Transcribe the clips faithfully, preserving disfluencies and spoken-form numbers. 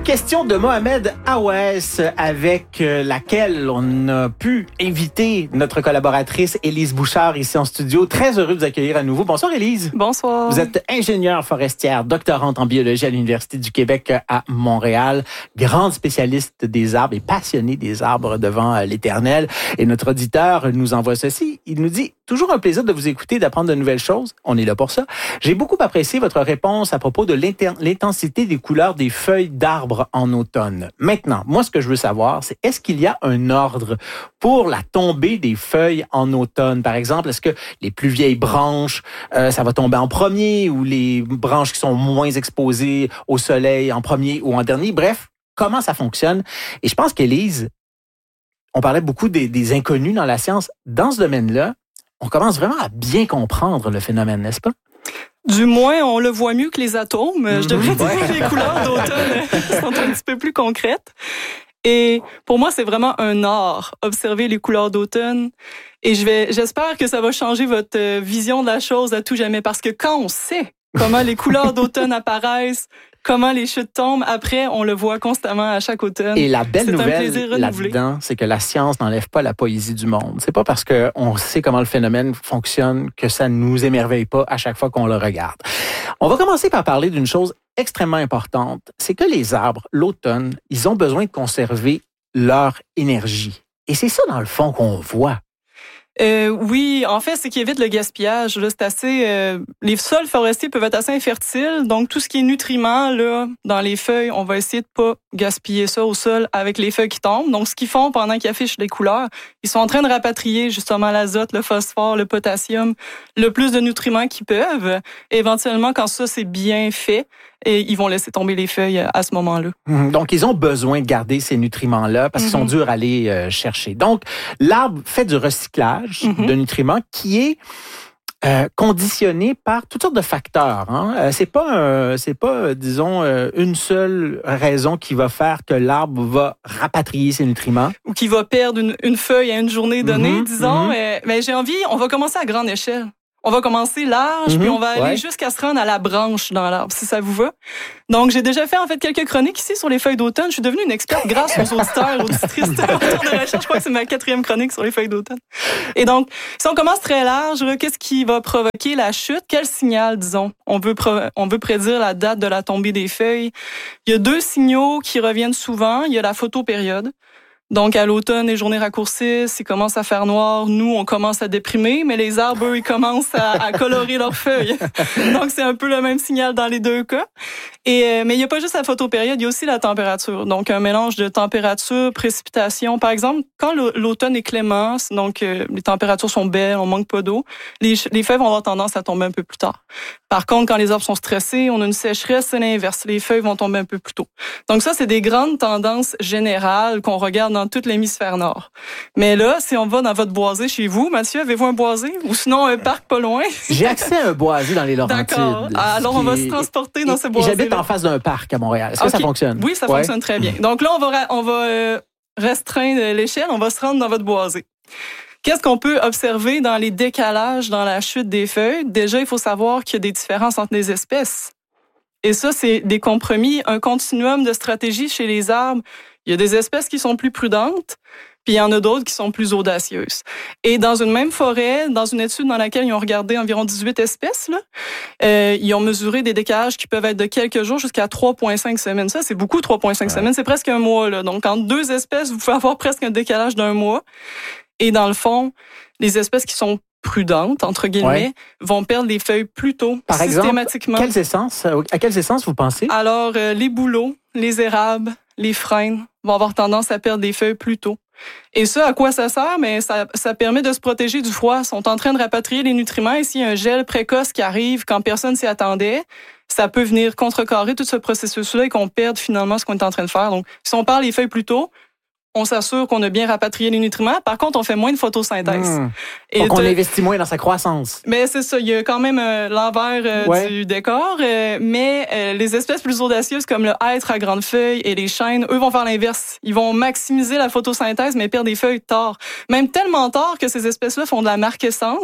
Question de Mohamed Aouès avec laquelle on a pu inviter notre collaboratrice Élise Bouchard ici en studio. Très heureux de vous accueillir à nouveau. Bonsoir Élise. Bonsoir. Vous êtes ingénieure forestière, doctorante en biologie à l'Université du Québec à Montréal, grande spécialiste des arbres et passionnée des arbres devant l'éternel. Et notre auditeur nous envoie ceci. Il nous dit « Toujours un plaisir de vous écouter, d'apprendre de nouvelles choses. On est là pour ça. J'ai beaucoup apprécié votre réponse à propos de l'intensité des couleurs des feuilles d'arbres en automne. Maintenant, moi, ce que je veux savoir, c'est est-ce qu'il y a un ordre pour la tombée des feuilles en automne? Par exemple, est-ce que les plus vieilles branches, euh, ça va tomber en premier ou les branches qui sont moins exposées au soleil en premier ou en dernier? Bref, comment ça fonctionne? Et je pense qu'Élise, on parlait beaucoup des, des inconnus dans la science. Dans ce domaine-là, on commence vraiment à bien comprendre le phénomène, n'est-ce pas? Du moins, on le voit mieux que les atomes. Je devrais dire que les couleurs d'automne sont un petit peu plus concrètes. Et pour moi, c'est vraiment un art, observer les couleurs d'automne. Et je vais, j'espère que ça va changer votre vision de la chose à tout jamais. Parce que quand on sait comment les couleurs d'automne apparaissent, comment les chutes tombent, après, on le voit constamment à chaque automne. Et la belle nouvelle là-dedans, c'est que la science n'enlève pas la poésie du monde. C'est pas parce qu'on sait comment le phénomène fonctionne que ça ne nous émerveille pas à chaque fois qu'on le regarde. On va commencer par parler d'une chose extrêmement importante. C'est que les arbres, l'automne, ils ont besoin de conserver leur énergie. Et c'est ça, dans le fond, qu'on voit. Euh, oui, en fait, c'est qu'ils évitent le gaspillage. Là, c'est assez. Euh, les sols forestiers peuvent être assez infertiles, donc tout ce qui est nutriments là dans les feuilles, on va essayer de pas gaspiller ça au sol avec les feuilles qui tombent. Donc, ce qu'ils font pendant qu'ils affichent les couleurs, ils sont en train de rapatrier justement l'azote, le phosphore, le potassium, le plus de nutriments qu'ils peuvent. Et éventuellement, quand ça c'est bien fait, et ils vont laisser tomber les feuilles à ce moment-là. Donc, ils ont besoin de garder ces nutriments-là parce qu'ils sont durs à aller euh, chercher. Donc, l'arbre fait du recyclage mm-hmm. de nutriments qui est euh, conditionné par toutes sortes de facteurs. Hein. Euh, c'est pas, euh, c'est pas, euh, disons, euh, une seule raison qui va faire que l'arbre va rapatrier ses nutriments. Ou qui va perdre une, une feuille à une journée donnée, mm-hmm. disons. Mm-hmm. Mais, mais j'ai envie, on va commencer à grande échelle. On va commencer large, mm-hmm, puis on va aller ouais. jusqu'à se rendre à la branche dans l'arbre, si ça vous va. Donc, j'ai déjà fait en fait quelques chroniques ici sur les feuilles d'automne. Je suis devenue une experte grâce aux auditeurs, auditrices de Retour de recherche. Je crois que c'est ma quatrième chronique sur les feuilles d'automne. Et donc, si on commence très large, là, qu'est-ce qui va provoquer la chute? Quel signal, disons? On veut, pro- on veut prédire la date de la tombée des feuilles. Il y a deux signaux qui reviennent souvent. Il y a la photopériode. Donc, à l'automne, les journées raccourcissent, il commence à faire noir. Nous, on commence à déprimer, mais les arbres, eux, ils commencent à, à colorer leurs feuilles. Donc, c'est un peu le même signal dans les deux cas. Et, mais il n'y a pas juste la photopériode, il y a aussi la température. Donc, un mélange de température, précipitation. Par exemple, quand l'automne est clément, donc euh, les températures sont belles, on manque pas d'eau, les, les feuilles vont avoir tendance à tomber un peu plus tard. Par contre, quand les arbres sont stressés, on a une sécheresse, c'est l'inverse. Les feuilles vont tomber un peu plus tôt. Donc, ça, c'est des grandes tendances générales qu'on regarde dans tout l'hémisphère nord. Mais là, si on va dans votre boisé chez vous, Mathieu, avez-vous un boisé? Ou sinon, un parc pas loin? J'ai accès à un boisé dans les Laurentides. D'accord. Alors, on va se transporter dans ce boisé. J'habite en face d'un parc à Montréal. Est-ce okay. que ça fonctionne? Oui, ça ouais. fonctionne très bien. Donc là, on va, on va euh, restreindre l'échelle. On va se rendre dans votre boisé. Qu'est-ce qu'on peut observer dans les décalages dans la chute des feuilles? Déjà, il faut savoir qu'il y a des différences entre les espèces. Et ça, c'est des compromis, un continuum de stratégies chez les arbres. Il y a des espèces qui sont plus prudentes, puis il y en a d'autres qui sont plus audacieuses. Et dans une même forêt, dans une étude dans laquelle ils ont regardé environ dix-huit espèces, là, euh, ils ont mesuré des décalages qui peuvent être de quelques jours jusqu'à trois virgule cinq semaines. Ça, c'est beaucoup, trois virgule cinq ouais. semaines. C'est presque un mois. Là. Donc, entre deux espèces, vous pouvez avoir presque un décalage d'un mois. Et dans le fond, les espèces qui sont prudentes, entre guillemets, ouais. vont perdre les feuilles plus tôt, Par systématiquement. Exemple, quelles essences, à quelles essences vous pensez? Alors, euh, les bouleaux, les érables, les frênes vont avoir tendance à perdre des feuilles plus tôt. Et ça, à quoi ça sert? Mais ça, ça permet de se protéger du froid. Ils sont en train de rapatrier les nutriments. Et s'il y a un gel précoce qui arrive quand personne s'y attendait, ça peut venir contrecarrer tout ce processus-là et qu'on perde finalement ce qu'on est en train de faire. Donc, si on perd les feuilles plus tôt, on s'assure qu'on a bien rapatrié les nutriments. Par contre, on fait moins de photosynthèse. Mmh. Et donc, on te... investit moins dans sa croissance. Mais c'est ça. Il y a quand même euh, l'envers euh, ouais. du décor. Euh, mais euh, les espèces plus audacieuses, comme le hêtre à grandes feuilles et les chênes, eux vont faire l'inverse. Ils vont maximiser la photosynthèse, mais perdre des feuilles tard. Même tellement tard que ces espèces-là font de la marquescence.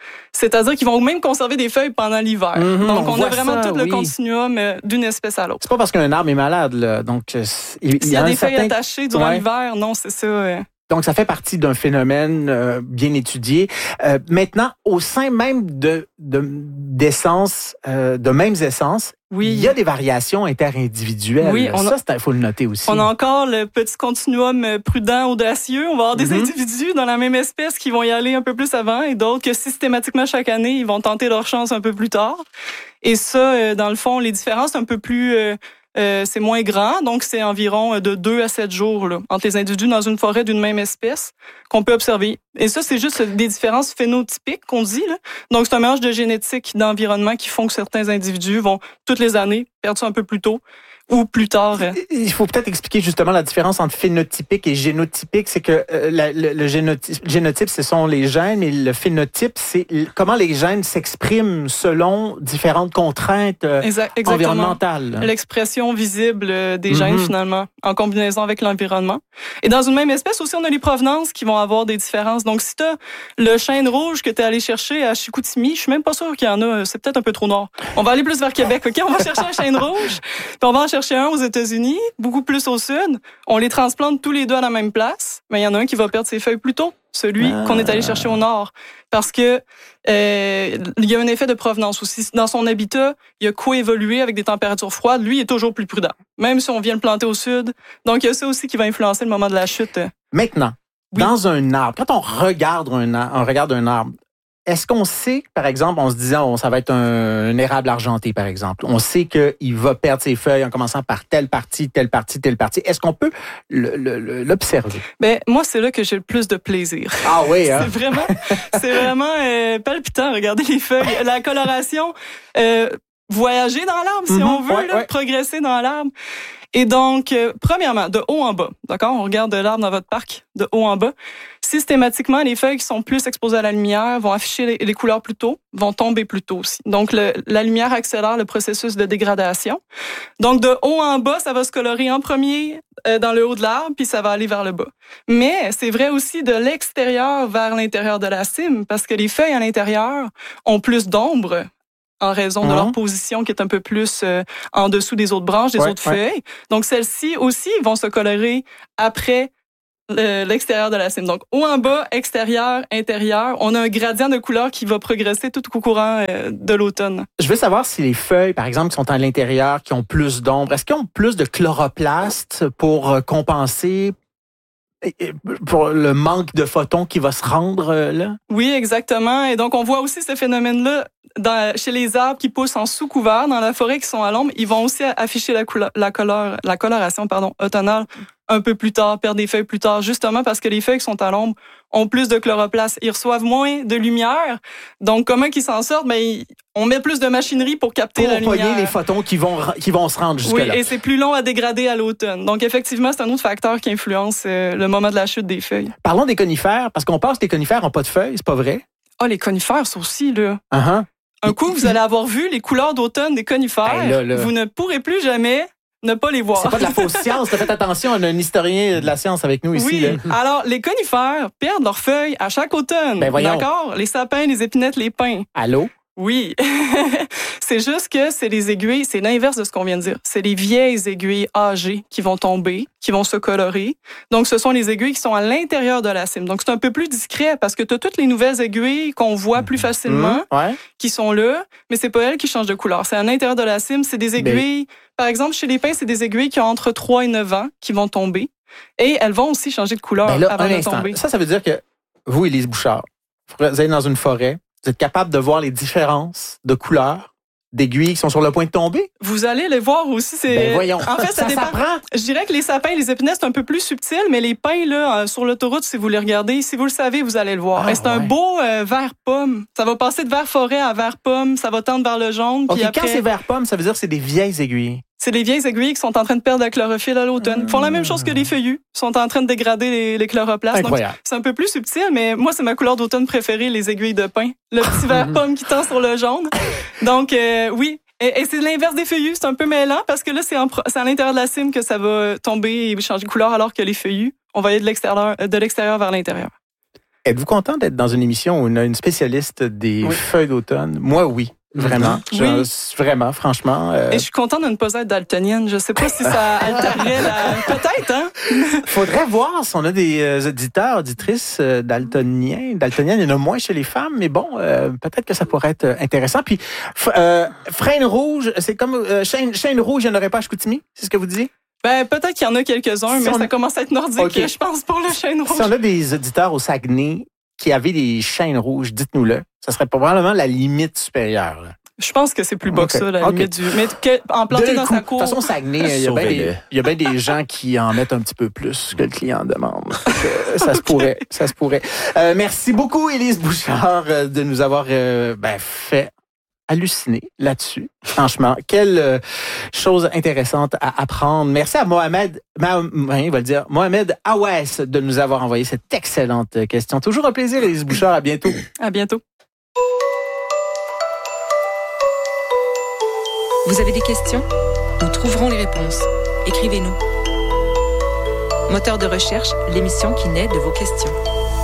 C'est-à-dire qu'ils vont même conserver des feuilles pendant l'hiver. Mm-hmm, donc, on, on a vraiment ça, tout le oui. continuum euh, d'une espèce à l'autre. C'est pas parce qu'un arbre est malade, là. Donc, il, il y a, y a des feuilles certain... attachées durant ouais. l'hiver, non, c'est ça. Euh... Donc, ça fait partie d'un phénomène euh, bien étudié. Euh, maintenant, au sein même de, de d'essences, euh, de mêmes essences, oui. il y a des variations interindividuelles. Oui, on a, ça, il faut le noter aussi. On a encore le petit continuum prudent, audacieux. On va avoir des mm-hmm. individus dans la même espèce qui vont y aller un peu plus avant et d'autres que systématiquement chaque année, ils vont tenter leur chance un peu plus tard. Et ça, dans le fond, les différences un peu plus... Euh, Euh, c'est moins grand, donc c'est environ de deux à sept jours là, entre les individus dans une forêt d'une même espèce qu'on peut observer. Et ça, c'est juste des différences phénotypiques qu'on dit. Là. Donc, c'est un mélange de génétique, d'environnement qui font que certains individus vont, toutes les années, perdre ça un peu plus tôt ou plus tard. Il faut peut-être expliquer justement la différence entre phénotypique et génotypique. C'est que euh, la, le, le génotype, génotype, ce sont les gènes, et le phénotype, c'est comment les gènes s'expriment selon différentes contraintes euh, exact, environnementales. L'expression visible des gènes, mm-hmm. finalement, en combinaison avec l'environnement. Et dans une même espèce aussi, on a les provenances qui vont avoir des différences. Donc, si tu as le chêne rouge que tu es allé chercher à Chicoutimi, je suis même pas sûre qu'il y en a. C'est peut-être un peu trop noir. On va aller plus vers Québec, OK? On va chercher un chêne rouge, puis on va en chercher un aux États-Unis, beaucoup plus au sud. On les transplante tous les deux à la même place, mais il y en a un qui va perdre ses feuilles plus tôt, celui ah. qu'on est allé chercher au nord. Parce que euh, il y a un effet de provenance aussi. Dans son habitat, il a coévolué avec des températures froides. Lui, il est toujours plus prudent, même si on vient le planter au sud. Donc, il y a ça aussi qui va influencer le moment de la chute. Maintenant, oui. dans un arbre, quand on regarde un, arbre, on regarde un arbre, est-ce qu'on sait, par exemple, on se disait, oh, ça va être un, un érable argenté, par exemple. On sait qu'il va perdre ses feuilles en commençant par telle partie, telle partie, telle partie. Est-ce qu'on peut le, le, l'observer? Ben moi, c'est là que j'ai le plus de plaisir. Ah oui, hein? c'est vraiment, c'est vraiment euh, palpitant. Regardez les feuilles, la coloration, euh, voyager dans l'arbre, si mm-hmm, on veut, ouais, là, ouais. progresser dans l'arbre. Et donc, euh, premièrement, de haut en bas, d'accord? On regarde l'arbre dans votre parc, de haut en bas. Systématiquement, les feuilles qui sont plus exposées à la lumière vont afficher les, les couleurs plus tôt, vont tomber plus tôt aussi. Donc, le, la lumière accélère le processus de dégradation. Donc, de haut en bas, ça va se colorer en premier euh, dans le haut de l'arbre, puis ça va aller vers le bas. Mais c'est vrai aussi de l'extérieur vers l'intérieur de la cime, parce que les feuilles à l'intérieur ont plus d'ombre en raison de mmh. leur position qui est un peu plus euh, en dessous des autres branches, des ouais, autres ouais. feuilles. Donc, celles-ci aussi vont se colorer après le, l'extérieur de la cime. Donc, haut en bas, extérieur, intérieur. On a un gradient de couleur qui va progresser tout au courant euh, de l'automne. Je veux savoir si les feuilles, par exemple, qui sont à l'intérieur, qui ont plus d'ombre, est-ce qu'ils ont plus de chloroplaste pour compenser pour le manque de photons qui va se rendre là? Oui, exactement. Et donc, on voit aussi ce phénomène-là dans, chez les arbres qui poussent en sous-couvert dans la forêt qui sont à l'ombre. Ils vont aussi afficher la, couleur, la, couleur, la coloration pardon, automnale un peu plus tard, perdre des feuilles plus tard, justement parce que les feuilles qui sont à l'ombre ont plus de chloroplaste. Ils reçoivent moins de lumière. Donc, comment qu'ils s'en sortent? Ben, on met plus de machinerie pour capter pour la lumière. Pour les photons qui vont, qui vont se rendre jusque-là. Oui, et c'est plus long à dégrader à l'automne. Donc, effectivement, c'est un autre facteur qui influence euh, le moment de la chute des feuilles. Parlons des conifères, parce qu'on pense que les conifères n'ont pas de feuilles, c'est pas vrai? Ah, oh, les conifères, ça aussi, là. Uh-huh. Un coup, vous allez avoir vu les couleurs d'automne des conifères. Hey, là, là. Vous ne pourrez plus jamais ne pas les voir. C'est pas de la fausse science. Faites attention, on a un historien de la science avec nous ici. Oui. Là. Alors, les conifères perdent leurs feuilles à chaque automne. Ben voyons. D'accord? Les sapins, les épinettes, les pins. Allô? Oui. C'est juste que c'est les aiguilles, c'est l'inverse de ce qu'on vient de dire. C'est les vieilles aiguilles âgées qui vont tomber, qui vont se colorer. Donc, ce sont les aiguilles qui sont à l'intérieur de la cime. Donc, c'est un peu plus discret parce que tu as toutes les nouvelles aiguilles qu'on voit plus facilement, mmh, ouais. qui sont là, mais c'est pas elles qui changent de couleur. C'est à l'intérieur de la cime. C'est des aiguilles, ben... par exemple, chez les pins, c'est des aiguilles qui ont entre trois et neuf ans qui vont tomber. Et elles vont aussi changer de couleur ben là, avant un de instant. tomber. Ça, ça veut dire que vous, Élise Bouchard, vous allez dans une forêt, vous êtes capable de voir les différences de couleurs d'aiguilles qui sont sur le point de tomber? Vous allez les voir aussi. C'est... Ben voyons, en fait, ça, ça s'apprend. Je dirais que les sapins et les épinettes, c'est un peu plus subtil, mais les pins, là, sur l'autoroute, si vous les regardez, si vous le savez, vous allez le voir. Ah, et c'est ouais. un beau euh, vert pomme. Ça va passer de vert forêt à vert pomme, ça va tendre vers le jaune. OK, puis après... quand c'est vert pomme, ça veut dire que c'est des vieilles aiguilles. C'est les vieilles aiguilles qui sont en train de perdre la chlorophylle à l'automne. Ils font la même chose que les feuillus. Ils sont en train de dégrader les, les chloroplastes. Incroyable. Donc, c'est un peu plus subtil, mais moi, c'est ma couleur d'automne préférée, les aiguilles de pin. Le petit vert pomme qui tend sur le jaune. Donc, euh, oui. Et, et c'est l'inverse des feuillus. C'est un peu mêlant parce que là, c'est, en, c'est à l'intérieur de la cime que ça va tomber et changer de couleur, alors que les feuillus, on va aller de l'extérieur, de l'extérieur vers l'intérieur. Êtes-vous content d'être dans une émission où on a une spécialiste des oui. feuilles d'automne? Moi, oui. Vraiment, oui. Genre, vraiment, franchement. Euh... Et je suis contente de ne pas être daltonienne. Je sais pas si ça altérerait la... Peut-être, hein? Faudrait voir si on a des euh, auditeurs, auditrices euh, daltoniens. Daltoniennes, il y en a moins chez les femmes, mais bon, euh, peut-être que ça pourrait être intéressant. Puis, euh, freine rouge, c'est comme euh, chaîne, chaîne rouge, il n'y en aurait pas à Chicoutimi? C'est ce que vous disiez? Ben, peut-être qu'il y en a quelques-uns, si mais on... ça commence à être nordique, okay. je pense, pour le chaîne rouge. Si on a des auditeurs au Saguenay qui avaient des chaînes rouges, dites-nous-le. Ça serait probablement la limite supérieure. Là. Je pense que c'est plus bas okay. que ça, la okay. limite du... Mais que, en planter dans coup, sa cour... De toute façon, Saguenay, il y a bien des, il y a bien des gens qui en mettent un petit peu plus que le client demande. ça okay. se pourrait, ça se pourrait. Euh, merci beaucoup, Élise Bouchard, de nous avoir euh, ben, fait halluciner là-dessus. Franchement, quelle euh, chose intéressante à apprendre. Merci à Mohamed, Ma, il va le dire, Mohamed Awès de nous avoir envoyé cette excellente question. Toujours un plaisir, Élise Bouchard. À bientôt. À bientôt. Vous avez des questions? Nous trouverons les réponses. Écrivez-nous. Moteur de recherche, l'émission qui naît de vos questions.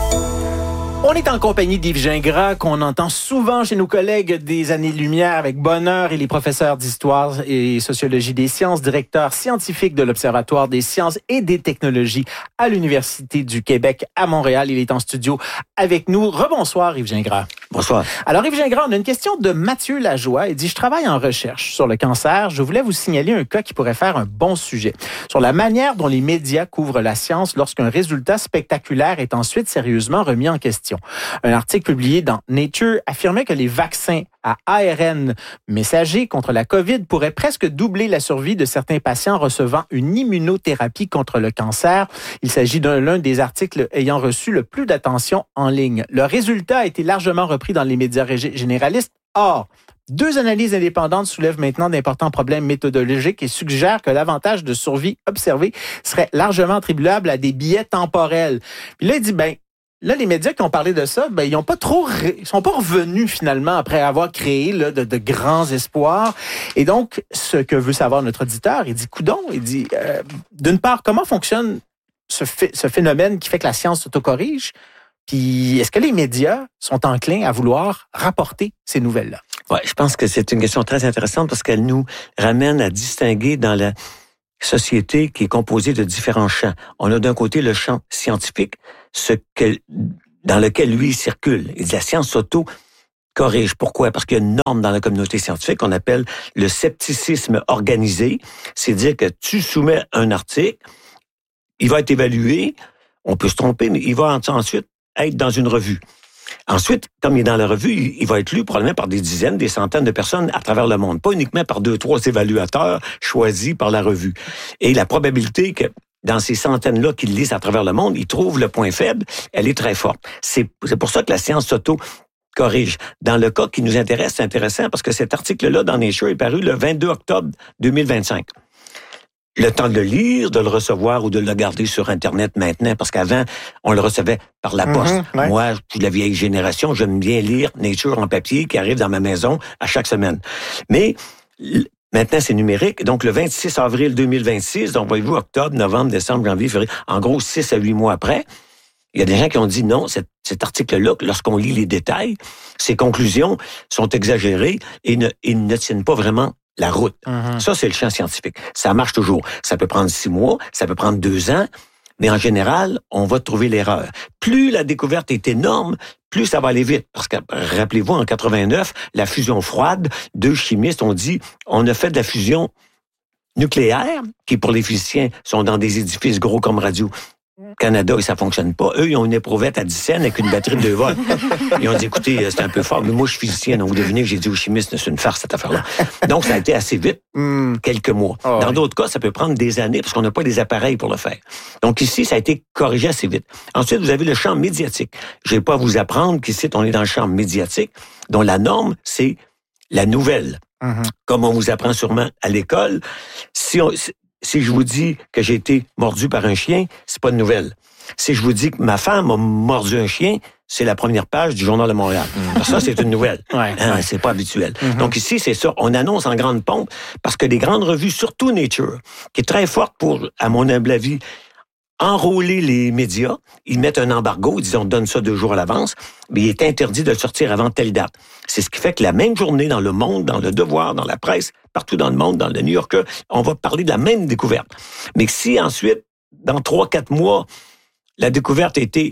On est en compagnie d'Yves Gingras, qu'on entend souvent chez nos collègues des Années-Lumière avec bonheur, et les professeurs d'histoire et sociologie des sciences, directeur scientifique de l'Observatoire des sciences et des technologies à l'Université du Québec à Montréal. Il est en studio avec nous. Rebonsoir, Yves Gingras. Bonsoir. Alors, Yves Gingras, on a une question de Mathieu Lajoie. Il dit « Je travaille en recherche sur le cancer. Je voulais vous signaler un cas qui pourrait faire un bon sujet. Sur la manière dont les médias couvrent la science lorsqu'un résultat spectaculaire est ensuite sérieusement remis en question. Un article publié dans Nature affirmait que les vaccins à A R N messager contre la COVID pourraient presque doubler la survie de certains patients recevant une immunothérapie contre le cancer. Il s'agit d'un l'un des articles ayant reçu le plus d'attention en ligne. Le résultat a été largement repris dans les médias généralistes. Or, deux analyses indépendantes soulèvent maintenant d'importants problèmes méthodologiques et suggèrent que l'avantage de survie observé serait largement attribuable à des biais temporels. Puis là, il dit, ben, là, les médias qui ont parlé de ça, ben, ils ont pas trop, ils sont pas revenus finalement après avoir créé là, de, de grands espoirs. Et donc, ce que veut savoir notre auditeur, il dit, coudon, il dit, euh, d'une part, comment fonctionne ce, ph- ce phénomène qui fait que la science s'autocorrige? Puis, est-ce que les médias sont enclins à vouloir rapporter ces nouvelles-là? Ouais, je pense que c'est une question très intéressante parce qu'elle nous ramène à distinguer dans la société qui est composée de différents champs. On a d'un côté le champ scientifique, ce que, dans lequel lui circule. Et la science s'auto-corrige. Pourquoi? Parce qu'il y a une norme dans la communauté scientifique qu'on appelle le scepticisme organisé. C'est dire que tu soumets un article, il va être évalué, on peut se tromper, mais il va ensuite être dans une revue. Ensuite, comme il est dans la revue, il va être lu probablement par des dizaines, des centaines de personnes à travers le monde, pas uniquement par deux, trois évaluateurs choisis par la revue. Et la probabilité que dans ces centaines-là qu'ils lisent à travers le monde, ils trouvent le point faible, elle est très forte. C'est, c'est pour ça que la science s'auto-corrige. Dans le cas qui nous intéresse, c'est intéressant parce que cet article-là dans Nature est paru le vingt-deux octobre deux mille vingt-cinq. Le temps de le lire, de le recevoir ou de le garder sur Internet maintenant, parce qu'avant, on le recevait par la poste. Mm-hmm, ouais. Moi, je suis de la vieille génération, j'aime bien lire Nature en papier qui arrive dans ma maison à chaque semaine. Mais maintenant, c'est numérique. Donc, le vingt-six avril deux mille vingt-six, donc voyez-vous, octobre, novembre, décembre, janvier, février, en gros, six à huit mois après, il y a des gens qui ont dit non, cet, cet article-là, lorsqu'on lit les détails, ses conclusions sont exagérées et ne, et ne tiennent pas vraiment la route. Mm-hmm. Ça, c'est le champ scientifique. Ça marche toujours. Ça peut prendre six mois, ça peut prendre deux ans, mais en général, on va trouver l'erreur. Plus la découverte est énorme, plus ça va aller vite. Parce que, rappelez-vous, en quatre-vingt-neuf, la fusion froide, deux chimistes ont dit, on a fait de la fusion nucléaire, qui pour les physiciens sont dans des édifices gros comme Radio Canada et ça fonctionne pas. Eux, ils ont une éprouvette à dix cents avec une batterie de deux volts. Ils ont dit, écoutez, c'est un peu fort, mais moi, je suis physicien, donc vous devinez que j'ai dit aux chimistes, c'est une farce, cette affaire-là. Donc, ça a été assez vite, mm. quelques mois. Oh, Dans oui. d'autres cas, ça peut prendre des années parce qu'on n'a pas les appareils pour le faire. Donc, ici, ça a été corrigé assez vite. Ensuite, vous avez le champ médiatique. Je vais pas vous apprendre qu'ici, on est dans le champ médiatique, dont la norme, c'est la nouvelle. Mm-hmm. Comme on vous apprend sûrement à l'école, si on... Si je vous dis que j'ai été mordu par un chien, c'est pas de nouvelle. Si je vous dis que ma femme a mordu un chien, c'est la première page du Journal de Montréal. Mmh. Ça, c'est une nouvelle. Ouais, hein, ouais. C'est pas habituel. Mmh. Donc ici, c'est ça. On annonce en grande pompe parce que les grandes revues, surtout Nature, qui est très forte pour, à mon humble avis, enrôler les médias. Ils mettent un embargo, ils disent on donne ça deux jours à l'avance, mais il est interdit de le sortir avant telle date. C'est ce qui fait que la même journée, dans Le Monde, dans Le Devoir, dans la presse, partout dans le monde, dans le New Yorker, on va parler de la même découverte. Mais si ensuite, dans trois, quatre mois, la découverte a été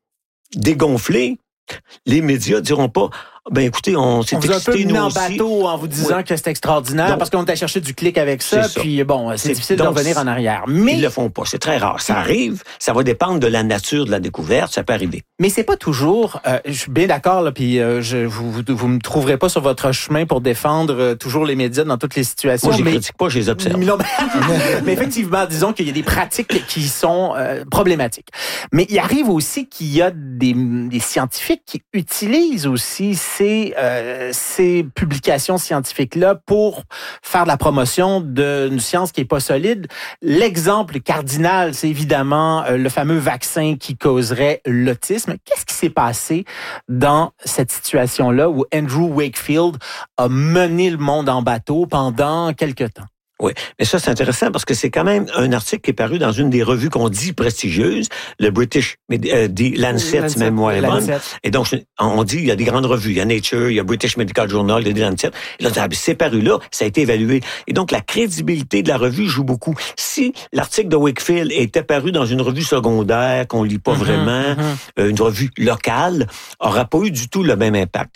dégonflée, les médias diront pas ben écoutez, on s'est excité nous en aussi. bateau en vous disant oui. que c'est extraordinaire donc, parce qu'on t'a cherché du clic avec ça, ça. Puis bon, c'est, c'est difficile d'en revenir en arrière. Mais ils le font pas, c'est très rare. Ça arrive, ça va dépendre de la nature de la découverte, ça peut arriver. Mais c'est pas toujours. Euh, je suis bien d'accord là, puis euh, je vous, vous vous me trouverez pas sur votre chemin pour défendre euh, toujours les médias dans toutes les situations. Moi, je mais... les critique pas, je les observe. Non, mais... mais effectivement, disons qu'il y a des pratiques qui sont euh, problématiques. Mais il arrive aussi qu'il y a des, des scientifiques qui utilisent aussi ces euh, ces publications scientifiques-là pour faire de la promotion d'une science qui est pas solide. L'exemple cardinal, c'est évidemment euh, le fameux vaccin qui causerait l'autisme. Qu'est-ce qui s'est passé dans cette situation-là où Andrew Wakefield a mené le monde en bateau pendant quelque temps? Oui, mais ça, c'est intéressant parce que c'est quand même un article qui est paru dans une des revues qu'on dit prestigieuses, le British euh, The Lancet, Lancet même moi, et donc, on dit, il y a des grandes revues, il y a Nature, il y a British Medical Journal, il y a The Lancet, et là, c'est paru là, ça a été évalué. Et donc, la crédibilité de la revue joue beaucoup. Si l'article de Wakefield était paru dans une revue secondaire, qu'on lit pas mm-hmm, vraiment, mm-hmm. une revue locale, aura pas eu du tout le même impact.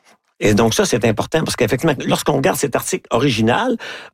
Et donc, ça, c'est important parce qu'effectivement, lorsqu'on regarde cet article original,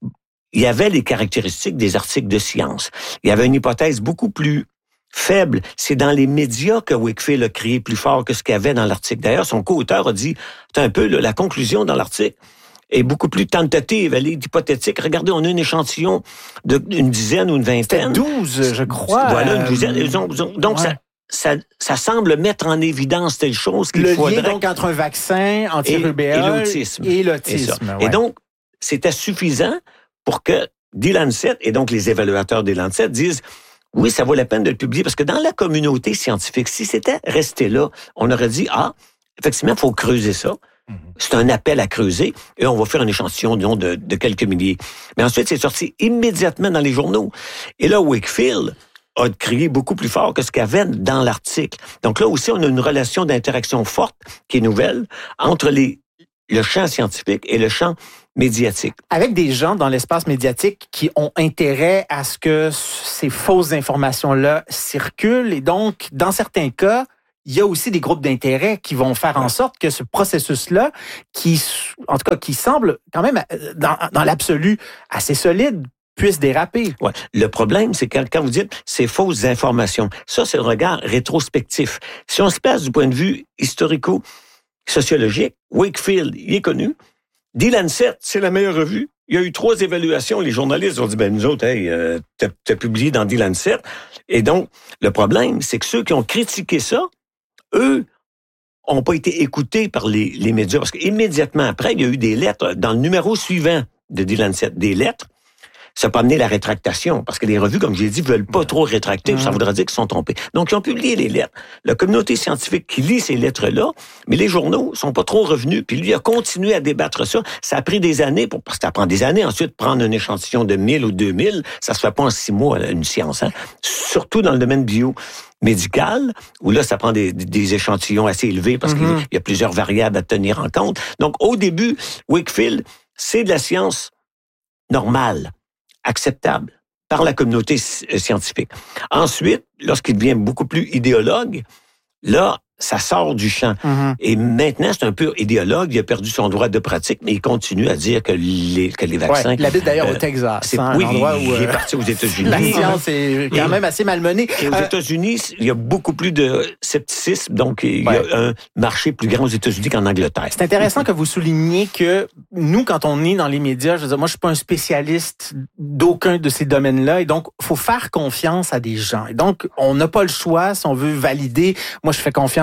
il y avait les caractéristiques des articles de science. Il y avait une hypothèse beaucoup plus faible. C'est dans les médias que Wakefield a crié plus fort que ce qu'il y avait dans l'article. D'ailleurs, son co-auteur a dit, c'est un peu là, la conclusion dans l'article est beaucoup plus tentative, elle est hypothétique. Regardez, on a un échantillon d'une dizaine ou une vingtaine. douze, je crois. Voilà, une douzaine. Euh, donc, ouais. ça... Ça, ça semble mettre en évidence telle chose qu'il le faudrait... Le lien donc entre un vaccin anti-rubéole et, et l'autisme. Et, l'autisme, et, ouais. et donc, c'était suffisant pour que The Lancet, et donc les évaluateurs des Lancet, disent oui, ça vaut la peine de le publier, parce que dans la communauté scientifique, si c'était resté là, on aurait dit, ah, effectivement, il faut creuser ça. Mm-hmm. C'est un appel à creuser, et on va faire un échantillon, disons, de, de quelques milliers. Mais ensuite, c'est sorti immédiatement dans les journaux. Et là, Wakefield a crié beaucoup plus fort que ce qu'il y avait dans l'article. Donc là aussi, on a une relation d'interaction forte, qui est nouvelle, entre les, le champ scientifique et le champ médiatique. Avec des gens dans l'espace médiatique qui ont intérêt à ce que ces fausses informations-là circulent. Et donc, dans certains cas, il y a aussi des groupes d'intérêt qui vont faire en sorte que ce processus-là, qui, en tout cas, qui semble quand même, dans, dans l'absolu, assez solide, puisse déraper. Ouais. Le problème, c'est que quand vous dites ces fausses informations, ça, c'est le regard rétrospectif. Si on se place du point de vue historico-sociologique, Wakefield, il est connu. The Lancet, c'est la meilleure revue. Il y a eu trois évaluations. Les journalistes ont dit, ben nous autres, hey, euh, t'as, t'as publié dans The Lancet. Et donc, le problème, c'est que ceux qui ont critiqué ça, eux, ont pas été écoutés par les, les médias. Parce qu'immédiatement après, il y a eu des lettres. Dans le numéro suivant de The Lancet, des lettres, ça peut amener la rétractation, parce que les revues, comme j'ai dit, veulent pas trop rétracter, mmh. ça voudrait dire qu'ils sont trompés. Donc, ils ont publié les lettres. La communauté scientifique qui lit ces lettres-là, mais les journaux sont pas trop revenus, puis lui a continué à débattre ça. Ça a pris des années, pour, parce que ça prend des années, ensuite, prendre un échantillon de mille ou deux mille, ça se fait pas en six mois, une science, hein. Surtout dans le domaine biomédical, où là, ça prend des, des échantillons assez élevés, parce mmh. qu'il y a plusieurs variables à tenir en compte. Donc, au début, Wakefield, c'est de la science normale, acceptable par la communauté scientifique. Ensuite, lorsqu'il devient beaucoup plus idéologue, là, ça sort du champ. Mm-hmm. Et maintenant, c'est un peu idéologue, il a perdu son droit de pratique, mais il continue à dire que les, que les vaccins... Ouais, il habite d'ailleurs euh, au Texas, c'est, hein, oui, un endroit il, où... il est parti aux États-Unis. La science est quand et, même assez malmenée. Et aux euh, États-Unis, il y a beaucoup plus de scepticisme, donc il ouais. y a un marché plus grand aux États-Unis qu'en Angleterre. C'est intéressant que vous souligniez que nous, quand on est dans les médias, je veux dire, moi, je suis pas un spécialiste d'aucun de ces domaines-là, et donc, il faut faire confiance à des gens. Et donc, on n'a pas le choix, si on veut valider. Moi, je fais confiance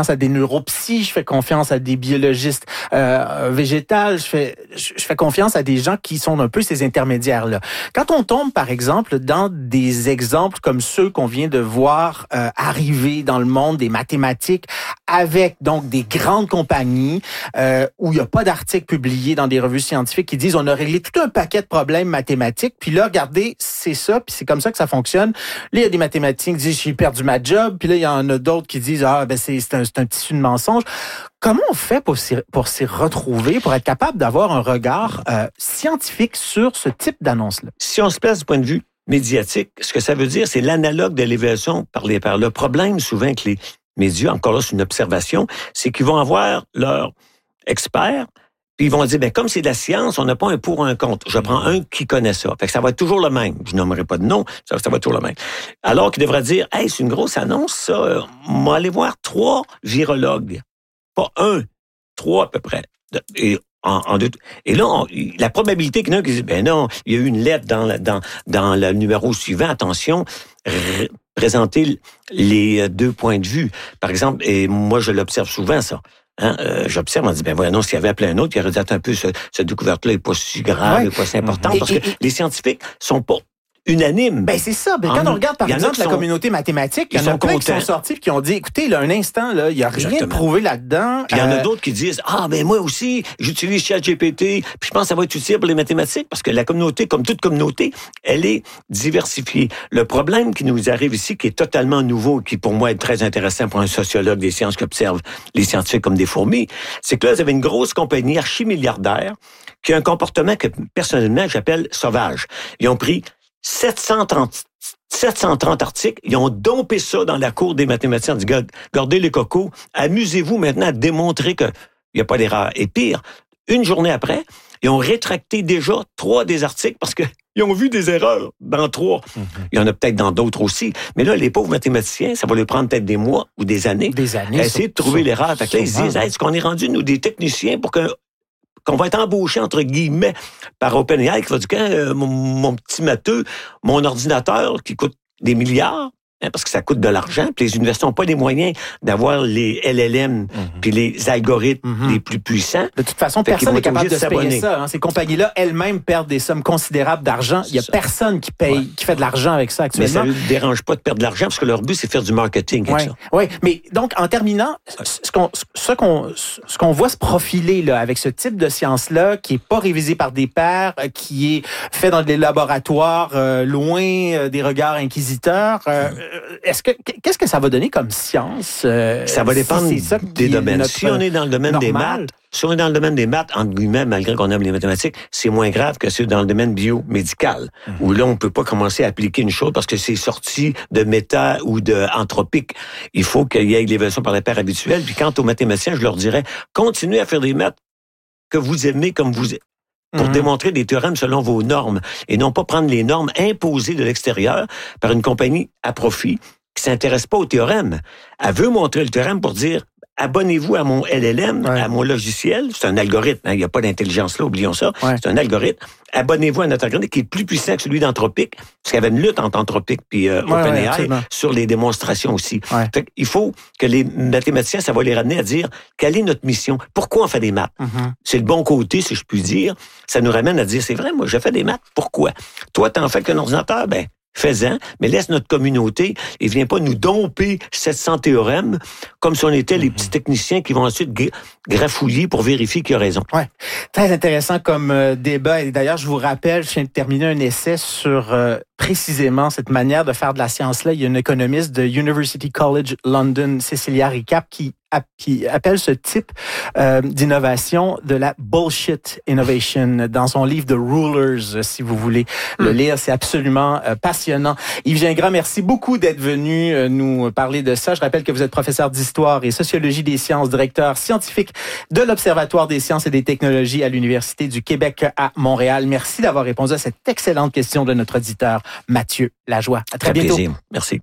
confiance à des neuropsys, je fais confiance à des biologistes euh, végétales, je fais, je fais confiance à des gens qui sont un peu ces intermédiaires-là. Quand on tombe, par exemple, dans des exemples comme ceux qu'on vient de voir euh, arriver dans le monde des mathématiques, avec donc des grandes compagnies euh, où il n'y a pas d'articles publiés dans des revues scientifiques qui disent on a réglé tout un paquet de problèmes mathématiques, puis là, regardez, c'est ça, puis c'est comme ça que ça fonctionne. Là, il y a des mathématiciens qui disent j'ai perdu ma job, puis là, il y en a d'autres qui disent ah ben c'est, c'est, un, c'est un tissu de mensonge. Comment on fait pour s'y, pour s'y retrouver, pour être capable d'avoir un regard euh, scientifique sur ce type d'annonce-là? Si on se place du point de vue médiatique, ce que ça veut dire, c'est l'analogue de l'évaluation par les pairs. Le problème, souvent, avec les médias, encore là, c'est une observation, c'est qu'ils vont avoir leurs experts, puis ils vont dire, ben comme c'est de la science, on n'a pas un pour ou un contre. Je prends un qui connaît ça. Fait que ça va être toujours le même. Je nommerai pas de nom, ça, ça va être toujours le même. Alors qu'il devrait dire, hey, c'est une grosse annonce, ça. On va aller voir trois virologues. Pas un, trois à peu près. Et En, en deux, et là, on, la probabilité qu'il y en a qui disent, ben non, il y a eu une lettre dans, la, dans, dans le numéro suivant, attention, r- présenter les deux points de vue. Par exemple, et moi, je l'observe souvent, ça. Hein, euh, j'observe, on dit, ben voyons, s'il y avait plein d'autres, il aurait dit, un peu, ce, cette découverte-là n'est pas si grave, n'est ouais. pas si importante, mm-hmm. parce et, que et, les scientifiques sont pas unanime. Ben c'est ça. Ben, quand on regarde par exemple la sont, communauté mathématique, il y en a plein qui sont sortis et qui ont dit, écoutez, là, un instant, là, il n'y a rien de prouvé là-dedans. Puis il y en a d'autres qui disent, ah ben moi aussi, j'utilise ChatGPT, puis je pense que ça va être utile pour les mathématiques, parce que la communauté, comme toute communauté, elle est diversifiée. Le problème qui nous arrive ici, qui est totalement nouveau, qui pour moi est très intéressant pour un sociologue des sciences qui observe les scientifiques comme des fourmis, c'est que là, vous avez une grosse compagnie archimilliardaire qui a un comportement que personnellement j'appelle sauvage. Ils ont pris sept cent trente, sept cent trente articles, ils ont dompé ça dans la cour des mathématiciens. Ils ont dit, gardez les cocos, amusez-vous maintenant à démontrer qu'il n'y a pas d'erreur. Et pire, une journée après, ils ont rétracté déjà trois des articles parce qu'ils ont vu des erreurs dans trois. Mm-hmm. Il y en a peut-être dans d'autres aussi. Mais là, les pauvres mathématiciens, ça va leur prendre peut-être des mois ou des années, des années à essayer de trouver sur, l'erreur. Fait que là, ils se disent, hey, est-ce qu'on est rendu, nous, des techniciens pour qu'un qu'on va être embauché, entre guillemets, par OpenAI, qui va dire, euh, mon, mon petit matheux, mon ordinateur qui coûte des milliards, hein, parce que ça coûte de l'argent, puis les universités n'ont pas les moyens d'avoir les L L M, mm-hmm. puis les algorithmes mm-hmm. les plus puissants. De toute façon, personne n'est capable de se payer ça. Hein. Ces compagnies-là, elles-mêmes, perdent des sommes considérables d'argent. Il n'y a ça. personne qui paye, ouais. qui fait de l'argent avec ça actuellement. Mais ça ne dérange pas de perdre de l'argent, parce que leur but, c'est de faire du marketing avec ouais. ça. Oui, mais donc, en terminant, ce qu'on, ce qu'on, ce qu'on voit se profiler là, avec ce type de science-là, qui n'est pas révisé par des pairs, qui est fait dans des laboratoires euh, loin euh, des regards inquisiteurs, euh, est-ce que qu'est-ce que ça va donner comme science? Euh, ça va dépendre si ça des domaines. Si on est dans le domaine normal, des maths, si on est dans le domaine des maths, entre guillemets, malgré qu'on aime les mathématiques, c'est moins grave que ceux dans le domaine biomédical, mm-hmm. où là, on peut pas commencer à appliquer une chose parce que c'est sorti de méta ou de anthropique. Il faut qu'il y ait l'évaluation par les pairs habituels. Puis quant aux mathématiciens, je leur dirais, continuez à faire des maths que vous aimez comme vous êtes, pour mm-hmm. démontrer des théorèmes selon vos normes, et non pas prendre les normes imposées de l'extérieur par une compagnie à profit qui s'intéresse pas au théorème. Elle veut montrer le théorème pour dire, abonnez-vous à mon L L M, ouais. à mon logiciel. C'est un algorithme, hein, il n'y a pas d'intelligence là, oublions ça. Ouais. C'est un algorithme. Abonnez-vous à notre algorithme qui est plus puissant que celui d'Anthropique, parce qu'il y avait une lutte entre Anthropique et euh, ouais, OpenAI ouais, sur les démonstrations aussi. Ouais. Fait il faut que les mathématiciens, ça va les ramener à dire, quelle est notre mission? Pourquoi on fait des maths? Mm-hmm. C'est le bon côté, si je puis dire. Ça nous ramène à dire, c'est vrai, moi, je fais des maths. Pourquoi? Toi, t'en fais qu'un ordinateur? Ben, fais-en, mais laisse notre communauté et viens pas nous domper sept cents théorèmes comme si on était mm-hmm. les petits techniciens qui vont ensuite grafouiller pour vérifier qu'il a raison. Ouais, très intéressant comme euh, débat. Et d'ailleurs, je vous rappelle, je viens de terminer un essai sur euh, précisément cette manière de faire de la science-là. Il y a une économiste de University College London, Cecilia Recap, qui qui appelle ce type euh, d'innovation de la bullshit innovation dans son livre The Rulers, si vous voulez mm. le lire. C'est absolument euh, passionnant. Yves Gingras, merci beaucoup d'être venu euh, nous parler de ça. Je rappelle que vous êtes professeur d'histoire et sociologie des sciences, directeur scientifique de l'Observatoire des sciences et des technologies à l'Université du Québec à Montréal. Merci d'avoir répondu à cette excellente question de notre auditeur Mathieu Lajoie. À très, très bientôt. Plaisir. Merci.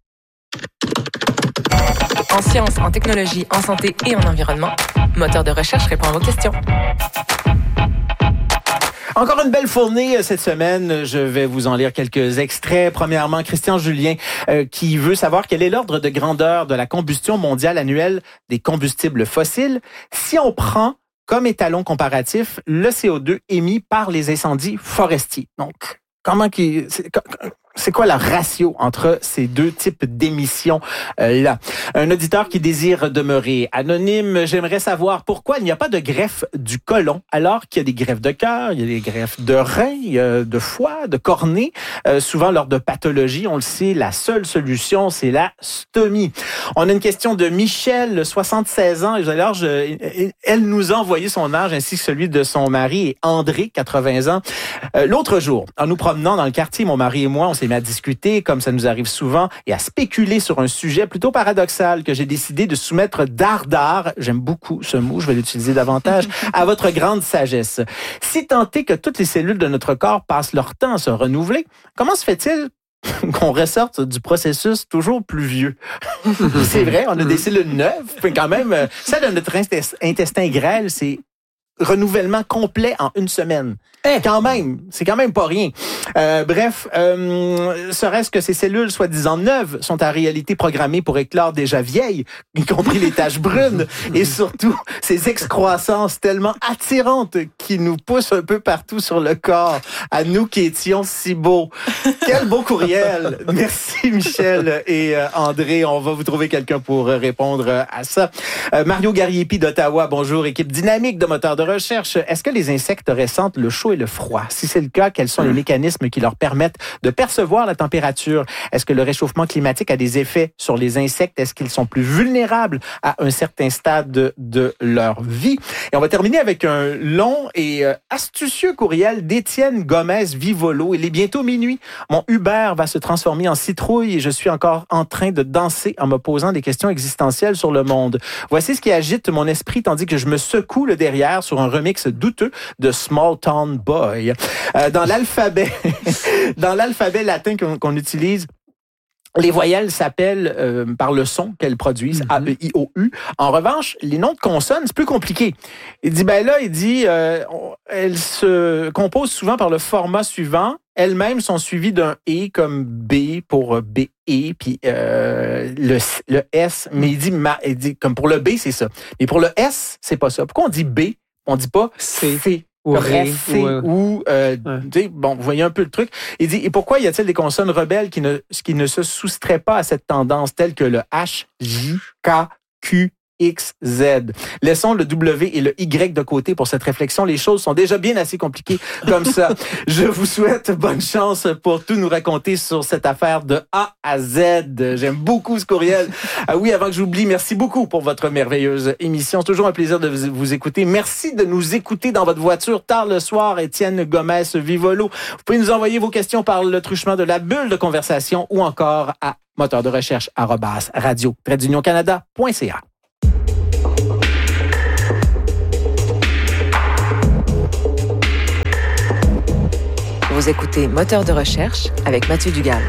En sciences, en technologie, en santé et en environnement, Moteur de recherche répond à vos questions. Encore une belle fournée cette semaine. Je vais vous en lire quelques extraits. Premièrement, Christian Julien euh, qui veut savoir quel est l'ordre de grandeur de la combustion mondiale annuelle des combustibles fossiles si on prend comme étalon comparatif le C O deux émis par les incendies forestiers. Donc, comment qui c'est, c'est quoi le ratio entre ces deux types d'émissions euh, là? Un auditeur qui désire demeurer anonyme, j'aimerais savoir pourquoi il n'y a pas de greffe du côlon alors qu'il y a des greffes de cœur, il y a des greffes de rein, de foie, de cornée. Euh, souvent lors de pathologies, on le sait, la seule solution, c'est la stomie. On a une question de Michel, soixante-seize ans. Et alors, je, elle nous a envoyé son âge ainsi que celui de son mari et André, quatre-vingts ans. Euh, l'autre jour, en nous promenant dans le quartier, mon mari et moi, on s'est mis à discuter, comme ça nous arrive souvent, et à spéculer sur un sujet plutôt paradoxal que j'ai décidé de soumettre dardard, j'aime beaucoup ce mot, je vais l'utiliser davantage, à votre grande sagesse. Si tant est que toutes les cellules de notre corps passent leur temps à se renouveler, comment se fait-il qu'on ressorte du processus toujours plus vieux? C'est vrai, on a des cellules neuves, mais quand même, ça de notre intestin grêle, c'est renouvellement complet en une semaine. Eh, quand même, c'est quand même pas rien. Euh, bref, euh, serait-ce que ces cellules soi-disant neuves sont en réalité programmées pour éclore déjà vieilles, y compris les taches brunes, et surtout ces excroissances tellement attirantes qui nous poussent un peu partout sur le corps, à nous qui étions si beaux. Quel beau courriel! Merci Michel et euh, André, on va vous trouver quelqu'un pour répondre à ça. Euh, Mario Gariepi d'Ottawa, bonjour, équipe dynamique de moteurs de recherche. Est-ce que les insectes ressentent le chaud et le froid? Si c'est le cas, quels sont les mécanismes qui leur permettent de percevoir la température? Est-ce que le réchauffement climatique a des effets sur les insectes? Est-ce qu'ils sont plus vulnérables à un certain stade de, de leur vie? Et on va terminer avec un long et euh, astucieux courriel d'Étienne Gomez-Vivolo. Il est bientôt minuit. Mon Uber va se transformer en citrouille et je suis encore en train de danser en me posant des questions existentielles sur le monde. Voici ce qui agite mon esprit tandis que je me secoue le derrière sur un remix douteux de Small Town Boy. Euh, dans l'alphabet, dans l'alphabet latin qu'on, qu'on utilise, les voyelles s'appellent euh, par le son qu'elles produisent, A, E, I, O, U. En revanche, les noms de consonnes, c'est plus compliqué. Il dit, ben là, il dit, euh, elles se composent souvent par le format suivant. Elles-mêmes sont suivies d'un « et » comme « B » pour « B E », puis euh, le, le « S », mais il dit, il dit, comme pour le « B », c'est ça. Mais pour le « S », c'est pas ça. Pourquoi on dit « B », on dit pas « C ». Ou ré, ou, ou euh, ouais. Bon, vous voyez un peu le truc. Il dit, et pourquoi y a-t-il des consonnes rebelles qui ne, qui ne se soustraient pas à cette tendance, telles que le H, J, K, Q, X, Z. Laissons le W et le Y de côté pour cette réflexion. Les choses sont déjà bien assez compliquées comme ça. Je vous souhaite bonne chance pour tout nous raconter sur cette affaire de A à Z. J'aime beaucoup ce courriel. Ah oui, avant que j'oublie, merci beaucoup pour votre merveilleuse émission. C'est toujours un plaisir de vous écouter. Merci de nous écouter dans votre voiture tard le soir. Étienne Gomez-Vivolo. Vous pouvez nous envoyer vos questions par le truchement de la bulle de conversation ou encore à moteur de recherche arobase radio trait d'union canada point c a. Vous écoutez Moteur de recherche avec Mathieu Dugal.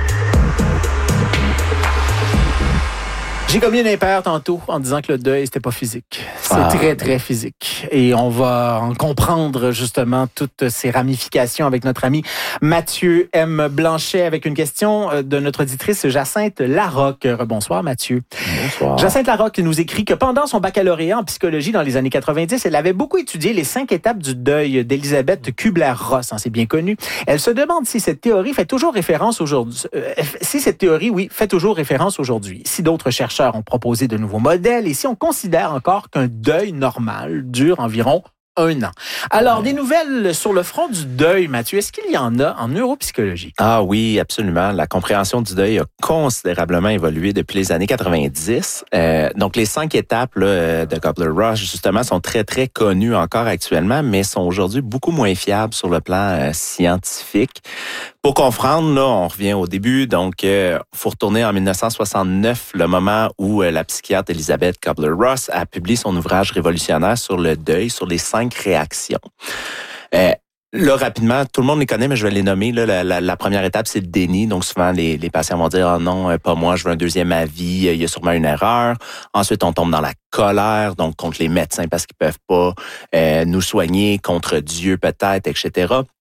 J'ai commis une impaire tantôt en disant que le deuil, c'était pas physique. C'est ah. très, très physique. Et on va en comprendre justement toutes ces ramifications avec notre ami Mathieu M. Blanchet avec une question de notre auditrice Jacinthe Larocque. Rebonsoir Mathieu. Bonsoir. Jacinthe Larocque nous écrit que pendant son baccalauréat en psychologie dans les années quatre-vingt-dix, elle avait beaucoup étudié les cinq étapes du deuil d'Elisabeth Kubler-Ross. Hein, c'est bien connu. Elle se demande si cette théorie fait toujours référence aujourd'hui. Euh, si cette théorie, oui, fait toujours référence aujourd'hui. Si d'autres chercheurs ont proposé de nouveaux modèles et si on considère encore qu'un deuil normal dure environ un an. Alors, des nouvelles sur le front du deuil, Mathieu, est-ce qu'il y en a en neuropsychologie? Ah oui, absolument. La compréhension du deuil a considérablement évolué depuis les années quatre-vingt-dix. Euh, donc, les cinq étapes là, de Kubler-Ross, justement, sont très, très connues encore actuellement, mais sont aujourd'hui beaucoup moins fiables sur le plan euh, scientifique. Pour comprendre, là, on revient au début. Donc, euh, faut retourner en dix-neuf cent soixante-neuf, le moment où euh, la psychiatre Elisabeth Kubler-Ross a publié son ouvrage révolutionnaire sur le deuil, sur les cinq réactions. Euh, Là, rapidement, tout le monde les connaît, mais je vais les nommer. Là, la, la, la première étape, c'est le déni. Donc, souvent, les, les patients vont dire « Ah oh non, pas moi, je veux un deuxième avis, il y a sûrement une erreur. » Ensuite, on tombe dans la colère, donc contre les médecins parce qu'ils peuvent pas euh, nous soigner, contre Dieu peut-être, et cetera.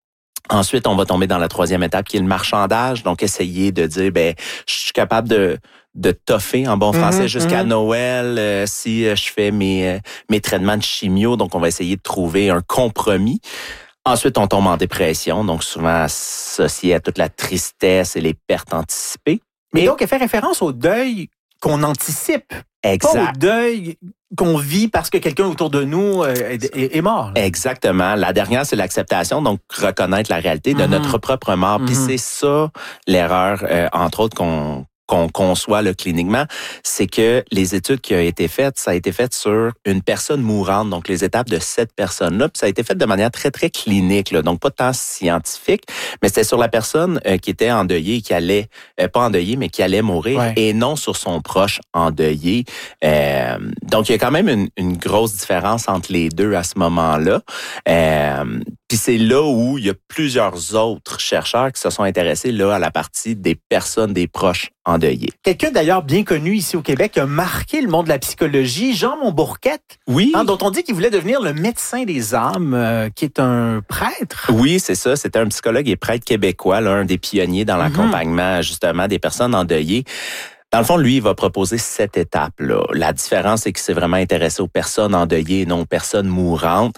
Ensuite, on va tomber dans la troisième étape qui est le marchandage. Donc, essayer de dire, ben, je suis capable de de toffer en bon français mm-hmm, jusqu'à mm-hmm. Noël euh, si euh, je fais mes euh, mes traitements de chimio. Donc, on va essayer de trouver un compromis. Ensuite, on tombe en dépression, donc souvent associé à toute la tristesse et les pertes anticipées. Mais et donc, elle fait référence au deuil qu'on anticipe. Exact. Pas au deuil qu'on vit parce que quelqu'un autour de nous est, est, est mort. Là. Exactement. La dernière, c'est l'acceptation, donc reconnaître la réalité de mm-hmm. notre propre mort. Mm-hmm. Puis c'est ça l'erreur, euh, entre autres, qu'on qu'on conçoit là, cliniquement, c'est que les études qui ont été faites, ça a été fait sur une personne mourante, donc les étapes de cette personne-là, puis ça a été fait de manière très, très clinique, là, donc pas tant scientifique, mais c'était sur la personne euh, qui était endeuillée, qui allait, euh, pas endeuillée, mais qui allait mourir, ouais. et non sur son proche endeuillé. Euh, donc, il y a quand même une, une grosse différence entre les deux à ce moment-là. Euh, Puis c'est là où il y a plusieurs autres chercheurs qui se sont intéressés là à la partie des personnes, des proches endeuillés. Quelqu'un d'ailleurs bien connu ici au Québec qui a marqué le monde de la psychologie, Jean Montbourquette, oui. hein, dont on dit qu'il voulait devenir le médecin des âmes, euh, qui est un prêtre. Oui, c'est ça. C'était un psychologue et prêtre québécois, là, un des pionniers dans l'accompagnement mm-hmm. justement des personnes endeuillées. Dans le fond, lui, il va proposer cette étape-là. La différence, c'est qu'il s'est vraiment intéressé aux personnes endeuillées et non aux personnes mourantes.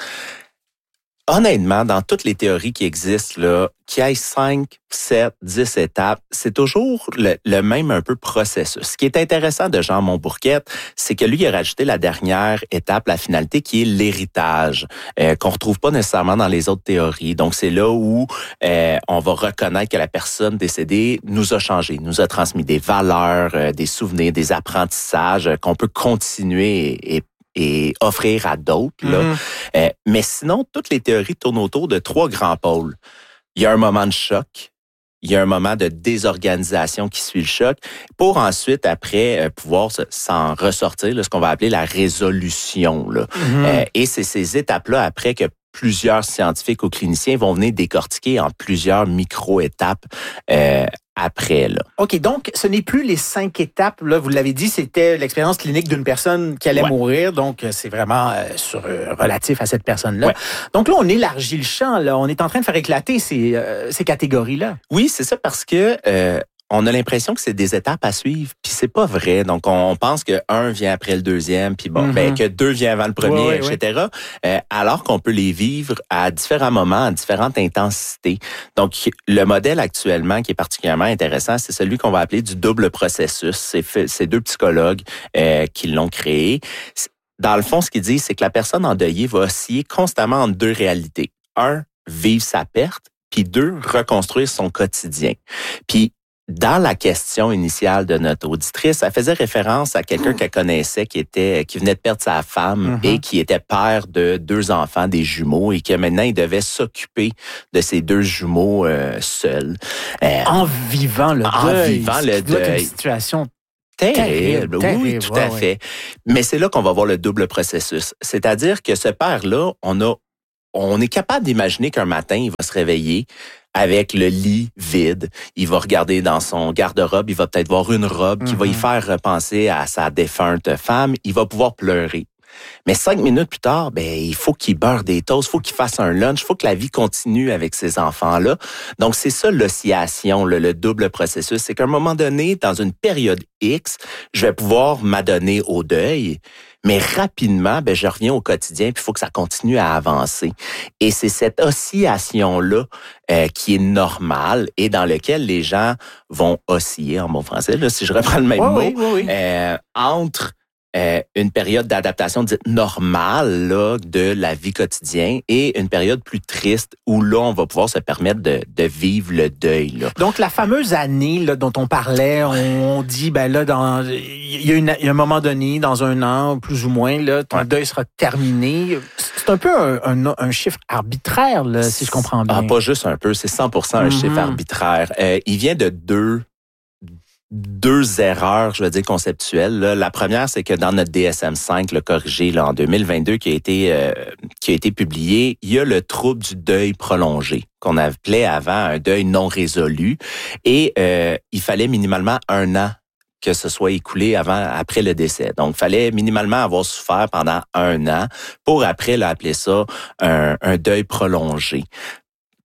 Honnêtement, dans toutes les théories qui existent, là, qu'il y ait cinq, sept, dix étapes, c'est toujours le, le même un peu processus. Ce qui est intéressant de Jean Montbourquette, c'est que lui, il a rajouté la dernière étape, la finalité, qui est l'héritage, euh, qu'on retrouve pas nécessairement dans les autres théories. Donc, c'est là où euh, on va reconnaître que la personne décédée nous a changé, nous a transmis des valeurs, euh, des souvenirs, des apprentissages euh, qu'on peut continuer et, et et offrir à d'autres. Là. Mm-hmm. Euh, mais sinon, toutes les théories tournent autour de trois grands pôles. Il y a un moment de choc, il y a un moment de désorganisation qui suit le choc, pour ensuite, après, euh, pouvoir s'en ressortir, là, ce qu'on va appeler la résolution. Là. Mm-hmm. Euh, et c'est ces étapes-là, après, que plusieurs scientifiques ou cliniciens vont venir décortiquer en plusieurs micro-étapes euh, après. Là. OK, donc ce n'est plus les cinq étapes. Là, vous l'avez dit, c'était l'expérience clinique d'une personne qui allait ouais. mourir. Donc, c'est vraiment euh, sur, euh, relatif à cette personne-là. Ouais. Donc là, on élargit le champ. Là. On est en train de faire éclater ces, euh, ces catégories-là. Oui, c'est ça parce que... Euh, on a l'impression que c'est des étapes à suivre, puis c'est pas vrai. Donc, on pense que un vient après le deuxième, puis bon, mm-hmm. ben que deux vient avant le premier, ouais, ouais, et cetera. Ouais. Euh, alors qu'on peut les vivre à différents moments, à différentes intensités. Donc, le modèle actuellement qui est particulièrement intéressant, c'est celui qu'on va appeler du double processus. C'est, fait, c'est deux psychologues euh, qui l'ont créé. Dans le fond, ce qu'ils disent, c'est que la personne endeuillée va osciller constamment entre deux réalités. Un, vivre sa perte, puis deux, reconstruire son quotidien. Puis, dans la question initiale de notre auditrice, elle faisait référence à quelqu'un qu'elle connaissait qui était qui venait de perdre sa femme mm-hmm. et qui était père de deux enfants, des jumeaux, et que maintenant il devait s'occuper de ces deux jumeaux euh, seuls. Euh, en vivant le en deuil. En vivant le deuil. C'est une situation terrible. terrible. Oui, tout à ouais, fait. Ouais. Mais c'est là qu'on va voir le double processus. C'est-à-dire que ce père-là, on a on est capable d'imaginer qu'un matin, il va se réveiller avec le lit vide. Il va regarder dans son garde-robe, il va peut-être voir une robe mm-hmm. qui va y faire repenser à sa défunte femme. Il va pouvoir pleurer. Mais cinq minutes plus tard, ben il faut qu'il beurre des toasts, il faut qu'il fasse un lunch, il faut que la vie continue avec ces enfants-là. Donc, c'est ça l'oscillation, le, le double processus. C'est qu'à un moment donné, dans une période X, je vais pouvoir m'adonner au deuil, mais rapidement, ben je reviens au quotidien, puis il faut que ça continue à avancer. Et c'est cette oscillation-là euh, qui est normale et dans laquelle les gens vont osciller, en bon français, là, si je reprends le même oui, mot, oui, oui, oui. Euh, entre Euh, une période d'adaptation dite normale là, de la vie quotidienne et une période plus triste où là, on va pouvoir se permettre de, de vivre le deuil. Là. Donc, la fameuse année là, dont on parlait, on dit, ben là, dans il y, a une, il y a un moment donné, dans un an, plus ou moins, là, ton ouais. deuil sera terminé. C'est un peu un, un, un chiffre arbitraire, là, si je comprends bien. Ah, pas juste un peu, c'est cent pour cent un mm-hmm. chiffre arbitraire. Euh, il vient de deux deux erreurs, je veux dire, conceptuelles. Là. La première, c'est que dans notre D S M cinq, le corrigé là, en deux mille vingt-deux, qui a été euh, qui a été publié, il y a le trouble du deuil prolongé, qu'on appelait avant un deuil non résolu. Et euh, il fallait minimalement un an que ce soit écoulé avant, après le décès. Donc, il fallait minimalement avoir souffert pendant un an pour après là, appeler ça un, un deuil prolongé.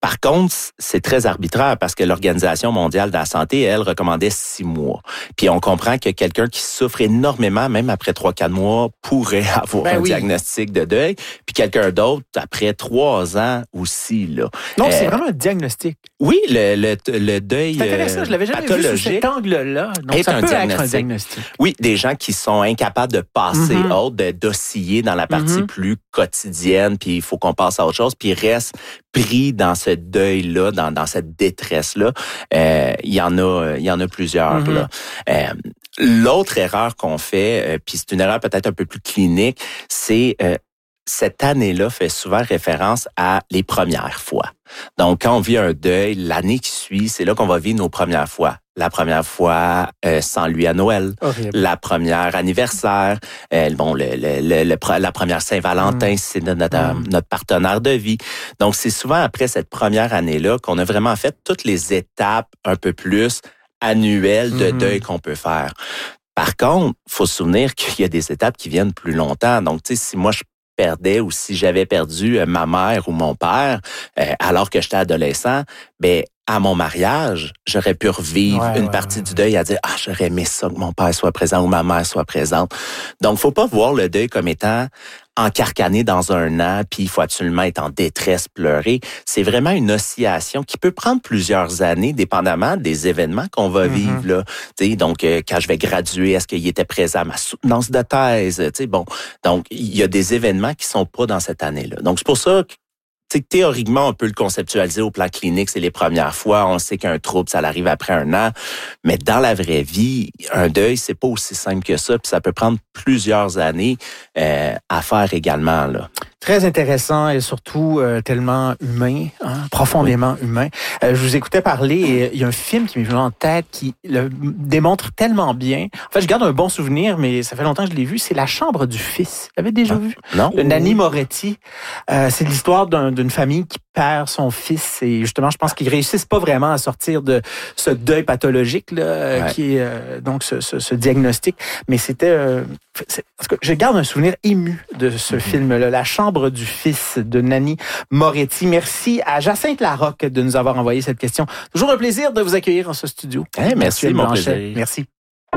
Par contre, c'est très arbitraire parce que l'Organisation mondiale de la santé, elle, recommandait six mois. Puis on comprend que quelqu'un qui souffre énormément, même après trois, quatre mois, pourrait avoir ben un oui. diagnostic de deuil. Puis quelqu'un d'autre, après trois ans aussi, là. Donc, euh, c'est vraiment un diagnostic. Oui, le, le, le deuil c'est intéressant, je l'avais jamais vu sous cet angle-là. Donc, ça un peut diagnostic. être un diagnostic. Oui, des gens qui sont incapables de passer mm-hmm. autre, de, d'osciller dans la partie mm-hmm. plus quotidienne, puis il faut qu'on passe à autre chose, puis ils restent pris dans ce deuil-là, dans, dans cette détresse-là. Euh, il y en a, il y en a plusieurs, mm-hmm. là. Euh, l'autre erreur qu'on fait, euh, puis c'est une erreur peut-être un peu plus clinique, c'est euh, cette année-là fait souvent référence à les premières fois. Donc, quand on vit un deuil, l'année qui suit, c'est là qu'on va vivre nos premières fois. La première fois euh, sans lui à Noël, horrible. La première anniversaire, euh, bon, le, le, le, le, la première Saint-Valentin, mmh. c'est notre, mmh. notre partenaire de vie. Donc, c'est souvent après cette première année-là qu'on a vraiment fait toutes les étapes un peu plus annuelles de mmh. deuil qu'on peut faire. Par contre, faut se souvenir qu'il y a des étapes qui viennent plus longtemps. Donc, tu sais, si moi je perdais ou si j'avais perdu ma mère ou mon père euh, alors que j'étais adolescent, ben à mon mariage, j'aurais pu revivre ouais, une ouais, partie ouais. du deuil à dire ah j'aurais aimé ça que mon père soit présent ou ma mère soit présente. Donc faut pas voir le deuil comme étant encarcané dans un an, puis il faut absolument être en détresse, pleurer. C'est vraiment une oscillation qui peut prendre plusieurs années, dépendamment des événements qu'on va mm-hmm. vivre là. Tu sais, donc euh, quand je vais graduer, est-ce qu'il était présent à ma soutenance de thèse? Tu sais, bon, donc il y a des événements qui sont pas dans cette année-là. Donc c'est pour ça que t'sais, théoriquement, on peut le conceptualiser au plan clinique, c'est les premières fois. On sait qu'un trouble, ça arrive après un an. Mais dans la vraie vie, un deuil, c'est pas aussi simple que ça. Puis ça peut prendre plusieurs années euh, à faire également, là. Très intéressant et surtout euh, tellement humain, hein, profondément oui. humain. Euh, je vous écoutais parler et il y a un film qui m'est venu en tête qui le démontre tellement bien. En fait, je garde un bon souvenir, mais ça fait longtemps que je l'ai vu. C'est La Chambre du Fils. Vous l'avez déjà ah, vu? Non. De Nanni Moretti. Euh, c'est l'histoire d'un, d'une famille qui perd son fils et justement, je pense qu'ils réussissent pas vraiment à sortir de ce deuil pathologique là, ouais. qui est euh, donc ce, ce, ce diagnostic. Mais c'était, euh, c'est, parce que je garde un souvenir ému de ce mm-hmm. film-là, La Chambre du Fils de Nanni Moretti. Merci à Jacinthe Larocque de nous avoir envoyé cette question. Toujours un plaisir de vous accueillir en ce studio. Hey, merci, mon plaisir. Merci.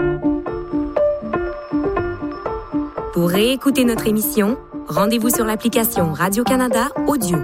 Pour réécouter notre émission, rendez-vous sur l'application Radio-Canada Audio.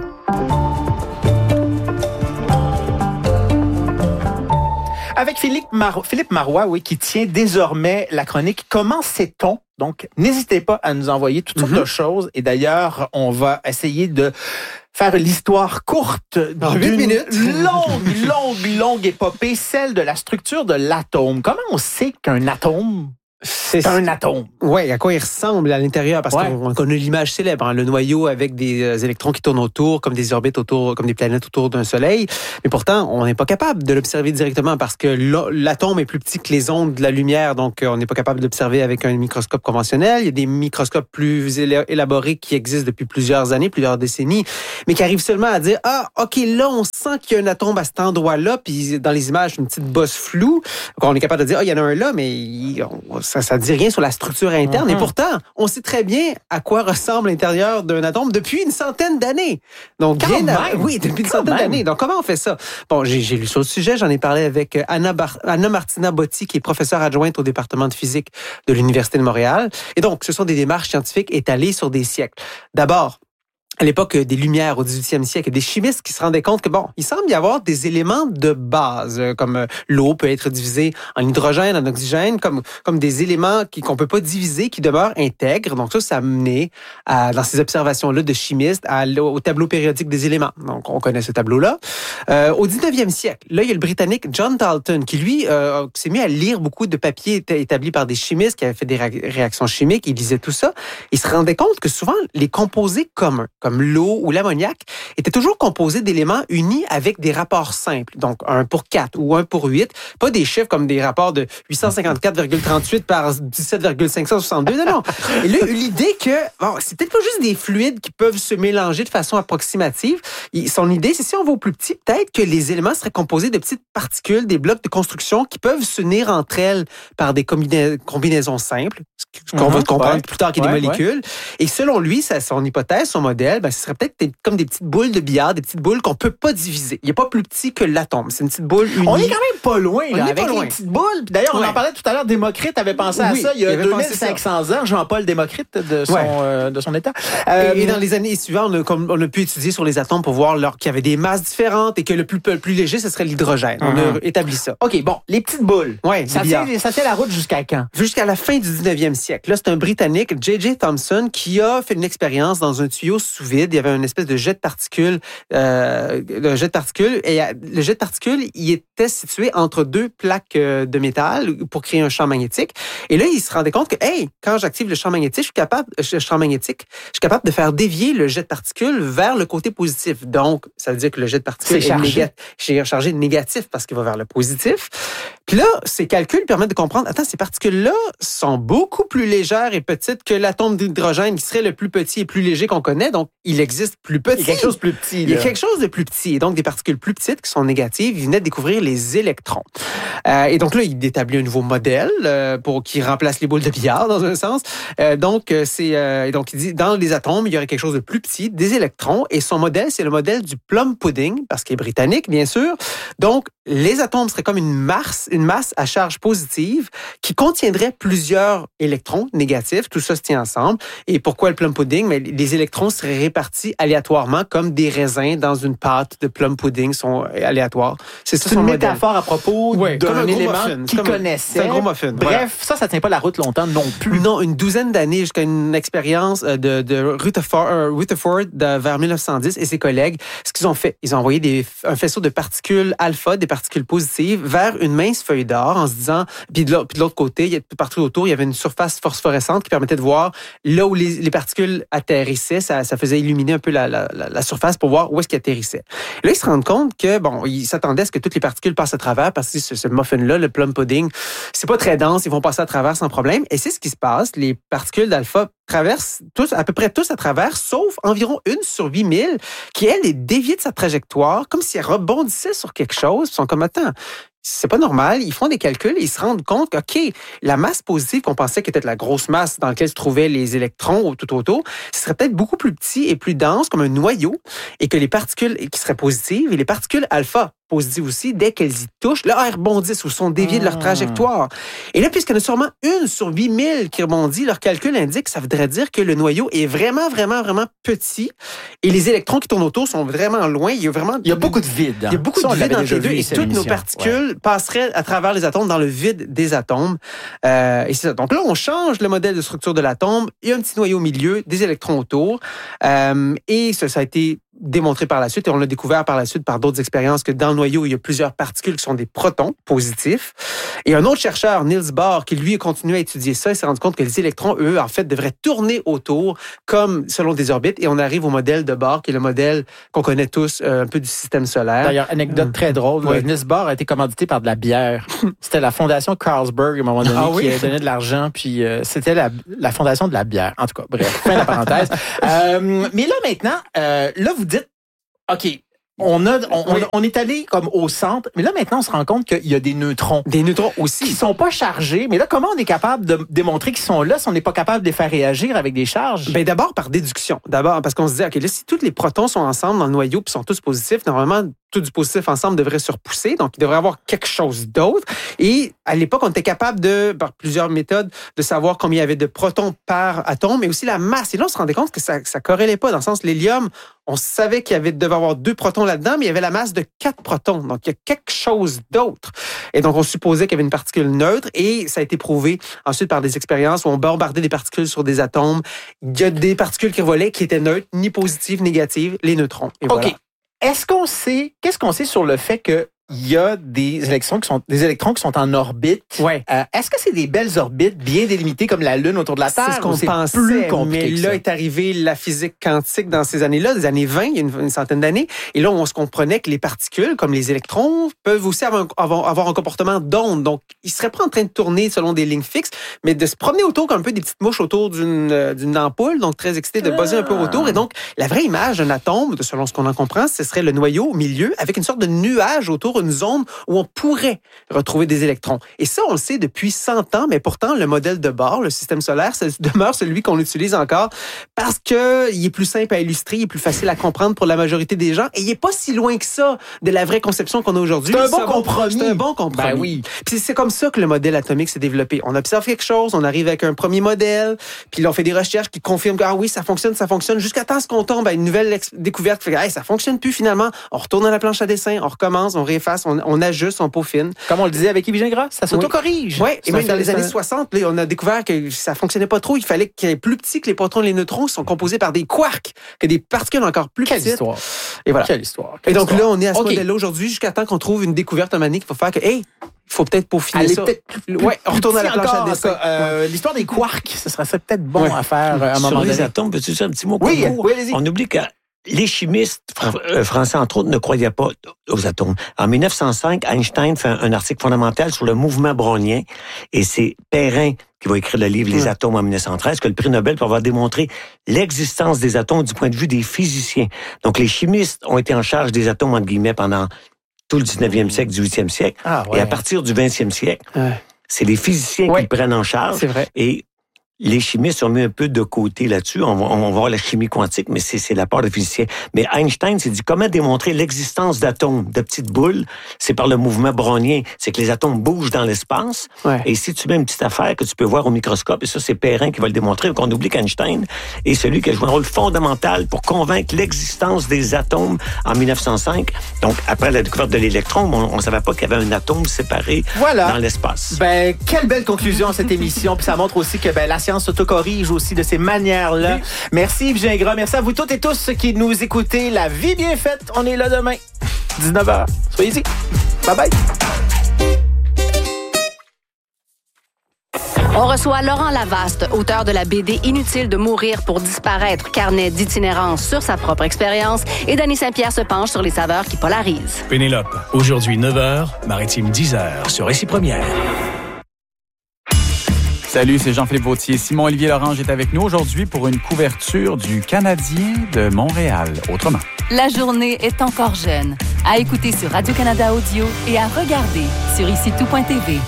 Avec Philippe, Mar- Philippe Marois, oui, qui tient désormais la chronique « Comment sait-on ?» Donc, n'hésitez pas à nous envoyer toutes sortes mm-hmm. de choses. Et d'ailleurs, on va essayer de faire l'histoire courte dans huit minutes. longue, longue, longue épopée, celle de la structure de l'atome. Comment on sait qu'un atome... C'est, c'est un atome. Oui, à quoi il ressemble à l'intérieur, parce ouais. qu'on, qu'on a l'image célèbre, hein, le noyau avec des euh, électrons qui tournent autour, comme des orbites autour, comme des planètes autour d'un soleil. Mais pourtant, on n'est pas capable de l'observer directement parce que l'atome est plus petit que les ondes de la lumière, donc euh, on n'est pas capable de l'observer avec un microscope conventionnel. Il y a des microscopes plus élaborés qui existent depuis plusieurs années, plusieurs décennies, mais qui arrivent seulement à dire, ah, OK, là, on sent qu'il y a un atome à cet endroit-là, puis dans les images, une petite bosse floue. Donc, on est capable de dire, ah, il y en a un là, mais il, on, ça ça dit rien sur la structure interne. Mm-hmm. Et pourtant, on sait très bien à quoi ressemble l'intérieur d'un atome depuis une centaine d'années. Donc, Quand bien à... Oui, depuis une Quand centaine même. d'années. Donc, comment on fait ça? Bon, j'ai, j'ai lu sur le sujet. J'en ai parlé avec Anna, Bar... Anna Martina Botti, qui est professeure adjointe au département de physique de l'Université de Montréal. Et donc, ce sont des démarches scientifiques étalées sur des siècles. D'abord, à l'époque des Lumières, au dix-huitième siècle, des chimistes qui se rendaient compte que, bon, il semble y avoir des éléments de base, comme l'eau peut être divisée en hydrogène, en oxygène, comme comme des éléments qui, qu'on peut pas diviser, qui demeurent intègres. Donc ça, ça a mené, à, dans ces observations-là de chimistes, à, au tableau périodique des éléments. Donc, on connaît ce tableau-là. Euh, au dix-neuvième siècle, là, il y a le Britannique John Dalton, qui, lui, euh, s'est mis à lire beaucoup de papiers établis par des chimistes qui avaient fait des réactions chimiques. Il lisait tout ça. Il se rendait compte que souvent, les composés communs, comme l'eau ou l'ammoniac, étaient toujours composés d'éléments unis avec des rapports simples. Donc, un pour quatre ou un pour huit. Pas des chiffres comme des rapports de huit cent cinquante-quatre virgule trente-huit par dix-sept virgule cinq cent soixante-deux. Non, non. Et là, l'idée que, bon, c'est peut-être pas juste des fluides qui peuvent se mélanger de façon approximative. Son idée, c'est si on va au plus petit, peut-être que les éléments seraient composés de petites particules, des blocs de construction qui peuvent s'unir entre elles par des combina- combinaisons simples, ce qu'on mm-hmm, va comprendre ouais, plus tard qu'il y a ouais, des molécules. Ouais. Et selon lui, ça, son hypothèse, son modèle, modèle, ben, ce serait peut-être des, comme des petites boules de billard, des petites boules qu'on peut pas diviser. Il n'est pas plus petit que l'atome. C'est une petite boule unie. On est quand même pas loin, là, on est avec pas loin. les petites boules. Puis d'ailleurs, on ouais. en parlait tout à l'heure. Démocrite avait pensé à oui, ça il y a deux mille cinq cents ans. Jean-Paul Démocrite de son, ouais. euh, de son état. Euh, et, et dans les années suivantes, on a, comme, on a pu étudier sur les atomes pour voir leur, qu'il y avait des masses différentes et que le plus, le plus léger, ce serait l'hydrogène. Uh-huh. On a établi ça. OK, bon, les petites boules. Ouais, ça, tient, ça tient la route jusqu'à quand? Jusqu'à la fin du dix-neuvième siècle. Là, c'est un Britannique, J J Thomson, qui a fait une expérience dans un tuyau sous vide. Il y avait une espèce de jet de particules. Euh, le jet de particules. Et le jet de particules, il était situé entre deux plaques de métal pour créer un champ magnétique. Et là, il se rendait compte que, hey, quand j'active le champ magnétique, je suis capable, le champ magnétique, je suis capable de faire dévier le jet de particules vers le côté positif. Donc, ça veut dire que le jet de particules est, est négatif, est chargé négatif parce qu'il va vers le positif. Puis là, ces calculs permettent de comprendre, attends, ces particules-là sont beaucoup plus légères et petites que l'atome d'hydrogène qui serait le plus petit et plus léger qu'on connaît. Donc, il existe plus petit. Il y a quelque chose de plus petit. Là. Il y a quelque chose de plus petit. Et donc, des particules plus petites qui sont négatives, il venait de découvrir les électrons. Euh, et donc là, il établit un nouveau modèle euh, pour qui remplace les boules de billard, dans un sens. Euh, donc, c'est euh, donc il dit, dans les atomes, il y aurait quelque chose de plus petit, des électrons. Et son modèle, c'est le modèle du plum pudding, parce qu'il est britannique, bien sûr. Donc, les atomes seraient comme une masse, une masse à charge positive qui contiendrait plusieurs électrons négatifs. Tout ça se tient ensemble. Et pourquoi le plum pudding? Mais les électrons seraient répartis aléatoirement comme des raisins dans une pâte de plum pudding sont aléatoires. C'est, c'est une métaphore modèle. À propos ouais, d'un un élément qu'ils connaissaient. C'est un gros muffin. Bref, voilà. ça, ça tient pas la route longtemps non plus. Non, une douzaine d'années jusqu'à une expérience de, de Rutherford, euh, Rutherford de, vers mille neuf cent dix et ses collègues. Ce qu'ils ont fait, ils ont envoyé des, un faisceau de particules alpha, des particules positives, vers une mince feuille d'or en se disant, puis de l'autre, puis de l'autre côté, il y a, partout autour, il y avait une surface phosphorescente qui permettait de voir là où les, les particules atterrissaient. Ça, ça faisait illuminer un peu la, la, la surface pour voir où est-ce qu'ils atterrissaient. Là, ils se rendent compte que, bon, ils s'attendaient à ce que toutes les particules passent à travers parce que ce, ce muffin-là, le plum pudding, c'est pas très dense, ils vont passer à travers sans problème. Et c'est ce qui se passe. Les particules d'alpha traversent tous, à peu près tous à travers, sauf environ une sur huit mille qui, elle, est déviée de sa trajectoire, comme si elle rebondissait sur quelque chose. Ils sont comme, attends, c'est pas normal. Ils font des calculs et ils se rendent compte que, OK, la masse positive qu'on pensait qu'était la grosse masse dans laquelle se trouvaient les électrons tout autour, ce serait peut-être beaucoup plus petit et plus dense, comme un noyau, et que les particules qui seraient positives et les particules alpha positives aussi, dès qu'elles y touchent, là, elles rebondissent ou sont déviées de leur trajectoire. Et là, puisqu'il y en a sûrement une sur huit mille qui rebondit, leur calcul indique que ça voudrait dire que le noyau est vraiment, vraiment, vraiment petit et les électrons qui tournent autour sont vraiment loin. Il y a vraiment... Il y a beaucoup de vide. Hein. Il y a beaucoup ça, de vide entre les deux et toutes nos particules ouais. passeraient à travers les atomes dans le vide des atomes. Euh, et c'est ça. Donc là, on change le modèle de structure de l'atome. Il y a un petit noyau au milieu, des électrons autour. Euh, et ça, ça a été démontré par la suite et on l'a découvert par la suite par d'autres expériences que dans le noyau, il y a plusieurs particules qui sont des protons positifs. Et un autre chercheur, Niels Bohr, qui lui a continué à étudier ça, il s'est rendu compte que les électrons, eux, en fait, devraient tourner autour comme selon des orbites et on arrive au modèle de Bohr, qui est le modèle qu'on connaît tous euh, un peu du système solaire. D'ailleurs, anecdote mmh. très drôle, oui. Niels Bohr a été commandité par de la bière. C'était la fondation Carlsberg, à un moment donné, ah, oui? qui a donné de l'argent, puis euh, c'était la, la fondation de la bière. En tout cas, bref, fin de la parenthèse. euh, mais là, maintenant, euh, là, vous dites, OK, on, a, on, oui. on, on est allé comme au centre, mais là, maintenant, on se rend compte qu'il y a des neutrons. Des neutrons aussi. Qui sont pas chargés. Mais là, comment on est capable de démontrer qu'ils sont là si on n'est pas capable de les faire réagir avec des charges? Ben d'abord par déduction. D'abord, parce qu'on se dit, OK, là, si tous les protons sont ensemble dans le noyau puis sont tous positifs, normalement, tout du positif ensemble devrait se repousser. Donc, il devrait y avoir quelque chose d'autre. Et à l'époque, on était capable de, par plusieurs méthodes, de savoir combien il y avait de protons par atome, mais aussi la masse. Et là, on se rendait compte que ça ne corrélait pas. Dans le sens, l'hélium, on savait qu'il y avait, devait avoir deux protons là-dedans, mais il y avait la masse de quatre protons. Donc, il y a quelque chose d'autre. Et donc, on supposait qu'il y avait une particule neutre et ça a été prouvé ensuite par des expériences où on bombardait des particules sur des atomes. Il y a des particules qui volaient qui étaient neutres, ni positives, négatives, les neutrons. Et OK. voilà. Est-ce qu'on sait, qu'est-ce qu'on sait sur le fait que il y a des électrons qui sont des électrons qui sont en orbite. Ouais. Euh, est-ce que c'est des belles orbites bien délimitées comme la Lune autour de la Terre? C'est ce qu'on c'est pensait, plus compliqué mais là est arrivée la physique quantique dans ces années-là, des années vingt, il y a une, une centaine d'années. Et là, on se comprenait que les particules, comme les électrons, peuvent aussi avoir un, avoir, avoir un comportement d'onde. Donc, ils seraient pas en train de tourner selon des lignes fixes, mais de se promener autour comme un peu des petites mouches autour d'une, d'une ampoule, donc très excités de buzzer un peu autour. Et donc, la vraie image d'un atome, selon ce qu'on en comprend, ce serait le noyau au milieu avec une sorte de nuage autour, toujours une zone où on pourrait retrouver des électrons. Et ça, on le sait depuis cent ans, mais pourtant, le modèle de Bohr, le système solaire, ça demeure celui qu'on utilise encore parce qu'il est plus simple à illustrer, il est plus facile à comprendre pour la majorité des gens et il n'est pas si loin que ça de la vraie conception qu'on a aujourd'hui. C'est un bon compromis. C'est un bon compromis. Ben oui. Puis c'est comme ça que le modèle atomique s'est développé. On observe quelque chose, on arrive avec un premier modèle, puis là, on fait des recherches qui confirment que ah oui, ça fonctionne, ça fonctionne, jusqu'à temps qu'on tombe à une nouvelle ex- découverte qui fait que hey, ça fonctionne plus finalement. On retourne à la planche à dessin, on recommence, on réefface, on, on ajuste, on peaufine. Comme on le disait avec Yves Gingras, ça s'auto-corrige. Oui, et Ça même dans fait- les années ça- soixante, là, on a découvert que ça fonctionnait pas trop. Il fallait qu'il y ait plus petit que les protons et les neutrons qui sont composés par des quarks, que des particules encore plus Quelle petites. histoire. Et voilà. Quelle histoire. Et Quelle donc histoire. là, on est à ce OK. modèle-là aujourd'hui jusqu'à temps qu'on trouve une découverte à manique qui va faire que, hey, il faut peut-être peaufiner Elle est ça. peut-être plus- Ouais, on plus retourne à la petit planche à encore, dessin. en tout cas. Euh, L'histoire des quarks, ce serait ça peut-être bon Ouais. à faire euh, à un Sur moment les donné. atomes, peux-tu dire un petit mot? Oui, court? oui, allez-y. On oublie que les chimistes fr- euh, français, entre autres, ne croyaient pas aux atomes. En dix-neuf cent cinq, Einstein fait un, un article fondamental sur le mouvement brownien et c'est Perrin qui va écrire le livre Les Ouais. atomes en dix-neuf cent treize, que le prix Nobel pour avoir démontré l'existence des atomes du point de vue des physiciens. Donc, les chimistes ont été en charge des atomes, entre guillemets, pendant tout le dix-neuvième siècle, dix-huitième siècle. Ah, ouais. Et à partir du vingtième siècle, Ouais. c'est les physiciens Ouais. qui le prennent en charge. C'est vrai. Et les chimistes ont mis un peu de côté là-dessus. On va, on va voir la chimie quantique, mais c'est, c'est la part des physiciens. Mais Einstein s'est dit, comment démontrer l'existence d'atomes, de petites boules? C'est par le mouvement brownien. C'est que les atomes bougent dans l'espace. Ouais. Et si tu mets une petite affaire que tu peux voir au microscope, et ça, c'est Perrin qui va le démontrer, qu'on oublie qu'Einstein est celui qui a joué un rôle fondamental pour convaincre l'existence des atomes en dix-neuf cent cinq. Donc, après la découverte de l'électron, on ne savait pas qu'il y avait un atome séparé Voilà. dans l'espace. Ben, quelle belle conclusion à cette émission. Puis ça montre aussi que ben, la science s'autocorrige aussi de ces manières-là. Merci Yves Gingras. Merci à vous toutes et tous qui nous écoutez. La vie bien faite. On est là demain, dix-neuf heures. Soyez-y. Bye bye. On reçoit Laurent Lavaste, auteur de la B D Inutile de mourir pour disparaître, carnet d'itinérance sur sa propre expérience, et Danny Saint-Pierre se penche sur les saveurs qui polarisent. Pénélope, aujourd'hui neuf heures, Maritime dix heures, sur Récit Première. Salut, c'est Jean-Philippe Vautier. Simon-Olivier Lorange est avec nous aujourd'hui pour une couverture du Canadien de Montréal. Autrement. La journée est encore jeune. À écouter sur Radio-Canada Audio et à regarder sur ici tout point t v.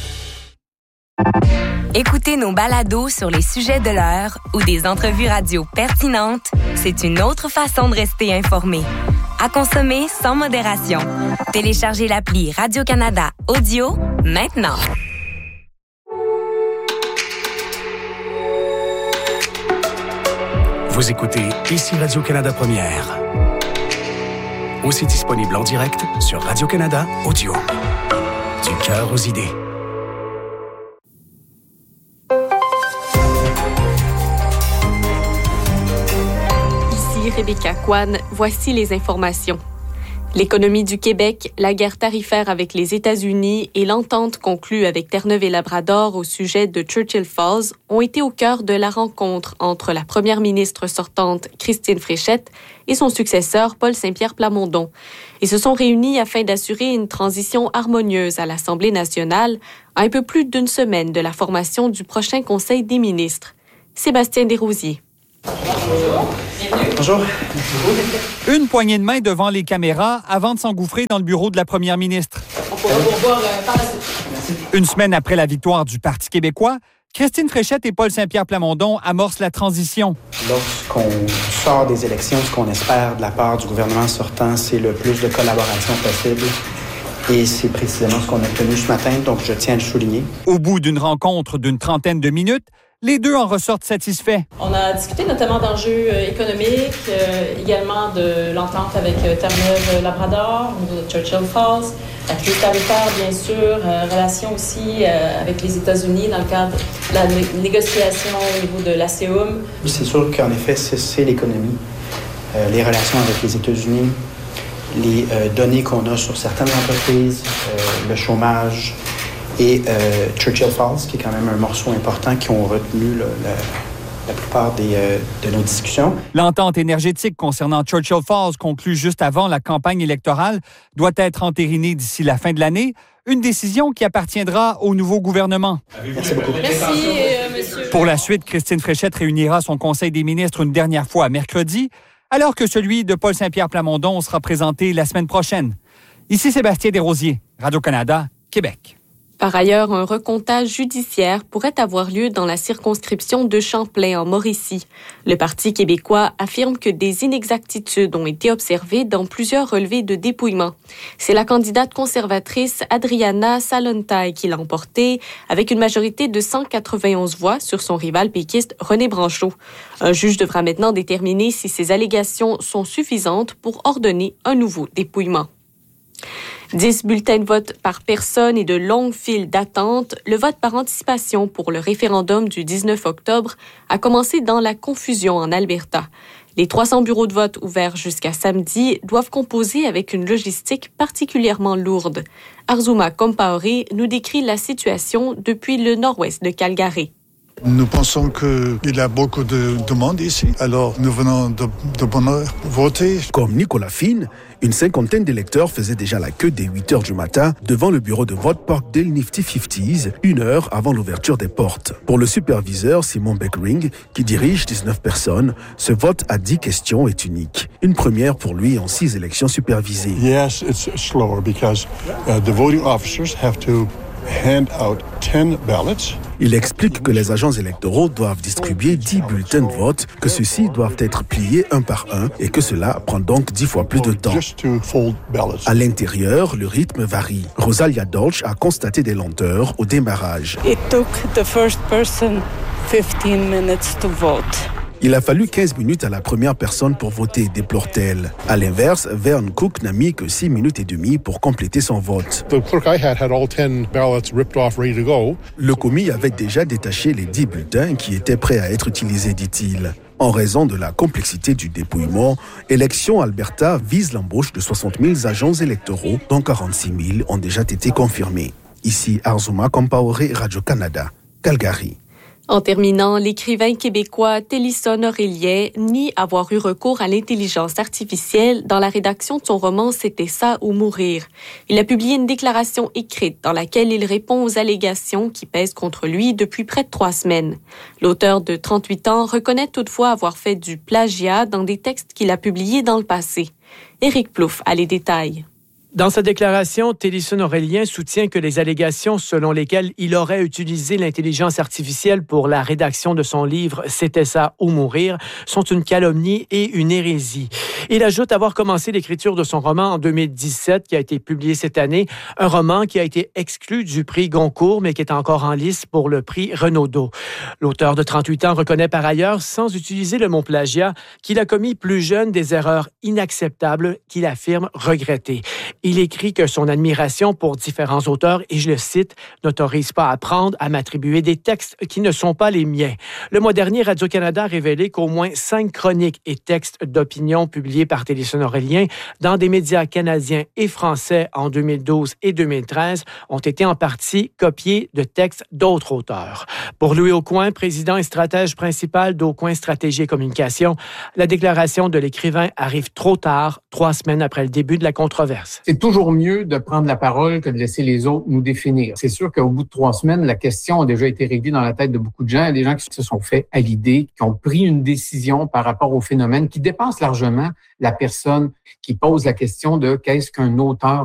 Écouter nos balados sur les sujets de l'heure ou des entrevues radio pertinentes, c'est une autre façon de rester informé. À consommer sans modération. Téléchargez l'appli Radio-Canada Audio maintenant. Vous écoutez ici Radio-Canada Première. Aussi disponible en direct sur Radio-Canada Audio. Du cœur aux idées. Ici Rebecca Kwan, voici les informations. L'économie du Québec, la guerre tarifaire avec les États-Unis et l'entente conclue avec Terre-Neuve et Labrador au sujet de Churchill Falls ont été au cœur de la rencontre entre la première ministre sortante Christine Fréchette et son successeur Paul Saint-Pierre Plamondon. Ils se sont réunis afin d'assurer une transition harmonieuse à l'Assemblée nationale à un peu plus d'une semaine de la formation du prochain Conseil des ministres. Sébastien Desrosiers. Bonjour. Une poignée de main devant les caméras avant de s'engouffrer dans le bureau de la première ministre. On pourra vous revoir par la suite. Une semaine après la victoire du Parti québécois, Christine Fréchette et Paul Saint-Pierre Plamondon amorcent la transition. Lorsqu'on sort des élections, ce qu'on espère de la part du gouvernement sortant, c'est le plus de collaboration possible. Et c'est précisément ce qu'on a obtenu ce matin, donc je tiens à le souligner. Au bout d'une rencontre d'une trentaine de minutes, les deux en ressortent satisfaits. On a discuté notamment d'enjeux euh, économiques, euh, également de l'entente avec euh, Terre-Neuve-Labrador, au niveau de Churchill Falls, la crise tarifaire, bien sûr, euh, relations aussi euh, avec les États-Unis dans le cadre de la né- négociation au niveau de l'A C U M. C'est sûr qu'en effet, c'est, c'est l'économie, euh, les relations avec les États-Unis, les euh, données qu'on a sur certaines entreprises, euh, le chômage, et euh, Churchill Falls, qui est quand même un morceau important qui ont retenu là, la, la plupart des, euh, de nos discussions. L'entente énergétique concernant Churchill Falls, conclue juste avant la campagne électorale, doit être entérinée d'ici la fin de l'année, une décision qui appartiendra au nouveau gouvernement. Merci beaucoup. Merci, euh, monsieur. Pour la suite, Christine Fréchette réunira son Conseil des ministres une dernière fois mercredi, alors que celui de Paul Saint-Pierre Plamondon sera présenté la semaine prochaine. Ici Sébastien Desrosiers, Radio-Canada, Québec. Par ailleurs, un recomptage judiciaire pourrait avoir lieu dans la circonscription de Champlain, en Mauricie. Le Parti québécois affirme que des inexactitudes ont été observées dans plusieurs relevés de dépouillement. C'est la candidate conservatrice Adriana Salontaille qui l'a emporté, avec une majorité de cent quatre-vingt-onze voix sur son rival péquiste René Branchot. Un juge devra maintenant déterminer si ces allégations sont suffisantes pour ordonner un nouveau dépouillement. Dix bulletins de vote par personne et de longues files d'attente, le vote par anticipation pour le référendum du dix-neuf octobre a commencé dans la confusion en Alberta. Les trois cents bureaux de vote ouverts jusqu'à samedi doivent composer avec une logistique particulièrement lourde. Arzuma Compaoré nous décrit la situation depuis le nord-ouest de Calgary. Nous pensons qu'il y a beaucoup de demandes ici, alors nous venons de, de bonne heure voter. Comme Nicolas Fine, une cinquantaine d'électeurs faisaient déjà la queue dès huit heures du matin devant le bureau de vote Parkdale Nifty cinquante, une heure avant l'ouverture des portes. Pour le superviseur Simon Beckring, qui dirige dix-neuf personnes, ce vote à dix questions est unique. Une première pour lui en six élections supervisées. Yes, it's slower because uh, the voting officers have to hand out ten ballots. Il explique que les agents électoraux doivent distribuer dix bulletins de vote, que ceux-ci doivent être pliés un par un et que cela prend donc dix fois plus de temps. À l'intérieur, le rythme varie. Rosalia Dolch a constaté des lenteurs au démarrage. It took the first person fifteen minutes to vote. Il a fallu quinze minutes à la première personne pour voter, déplore-t-elle. À l'inverse, Vern Cook n'a mis que six minutes et demie pour compléter son vote. Le commis avait déjà détaché les dix bulletins qui étaient prêts à être utilisés, dit-il. En raison de la complexité du dépouillement, Élections Alberta vise l'embauche de soixante mille agents électoraux, dont quarante-six mille ont déjà été confirmés. Ici, Arzuma Compaoré, Radio-Canada, Calgary. En terminant, l'écrivain québécois Télisson Aurélien nie avoir eu recours à l'intelligence artificielle dans la rédaction de son roman « C'était ça ou mourir ». Il a publié une déclaration écrite dans laquelle il répond aux allégations qui pèsent contre lui depuis près de trois semaines. L'auteur de trente-huit ans reconnaît toutefois avoir fait du plagiat dans des textes qu'il a publiés dans le passé. Éric Plouffe a les détails. Dans sa déclaration, Télisson Aurélien soutient que les allégations selon lesquelles il aurait utilisé l'intelligence artificielle pour la rédaction de son livre « C'était ça ou mourir » sont une calomnie et une hérésie. Il ajoute avoir commencé l'écriture de son roman en deux mille dix-sept, qui a été publié cette année, un roman qui a été exclu du prix Goncourt, mais qui est encore en lice pour le prix Renaudot. L'auteur de trente-huit ans reconnaît par ailleurs, sans utiliser le mot plagiat, qu'il a commis plus jeune des erreurs inacceptables qu'il affirme regretter. Il écrit que son admiration pour différents auteurs, et je le cite, n'autorise pas à prendre à m'attribuer des textes qui ne sont pas les miens. Le mois dernier, Radio-Canada a révélé qu'au moins cinq chroniques et textes d'opinion publiés par Télisson Aurélien dans des médias canadiens et français en deux mille douze et deux mille treize ont été en partie copiés de textes d'autres auteurs. Pour Louis Aucoin, président et stratège principal d'Aucoin Stratégie et Communication, la déclaration de l'écrivain arrive trop tard, trois semaines après le début de la controverse. C'est toujours mieux de prendre la parole que de laisser les autres nous définir. C'est sûr qu'au bout de trois semaines, la question a déjà été réglée dans la tête de beaucoup de gens. Il y a des gens qui se sont fait à l'idée, qui ont pris une décision par rapport au phénomène qui dépasse largement la personne qui pose la question de qu'est-ce qu'un auteur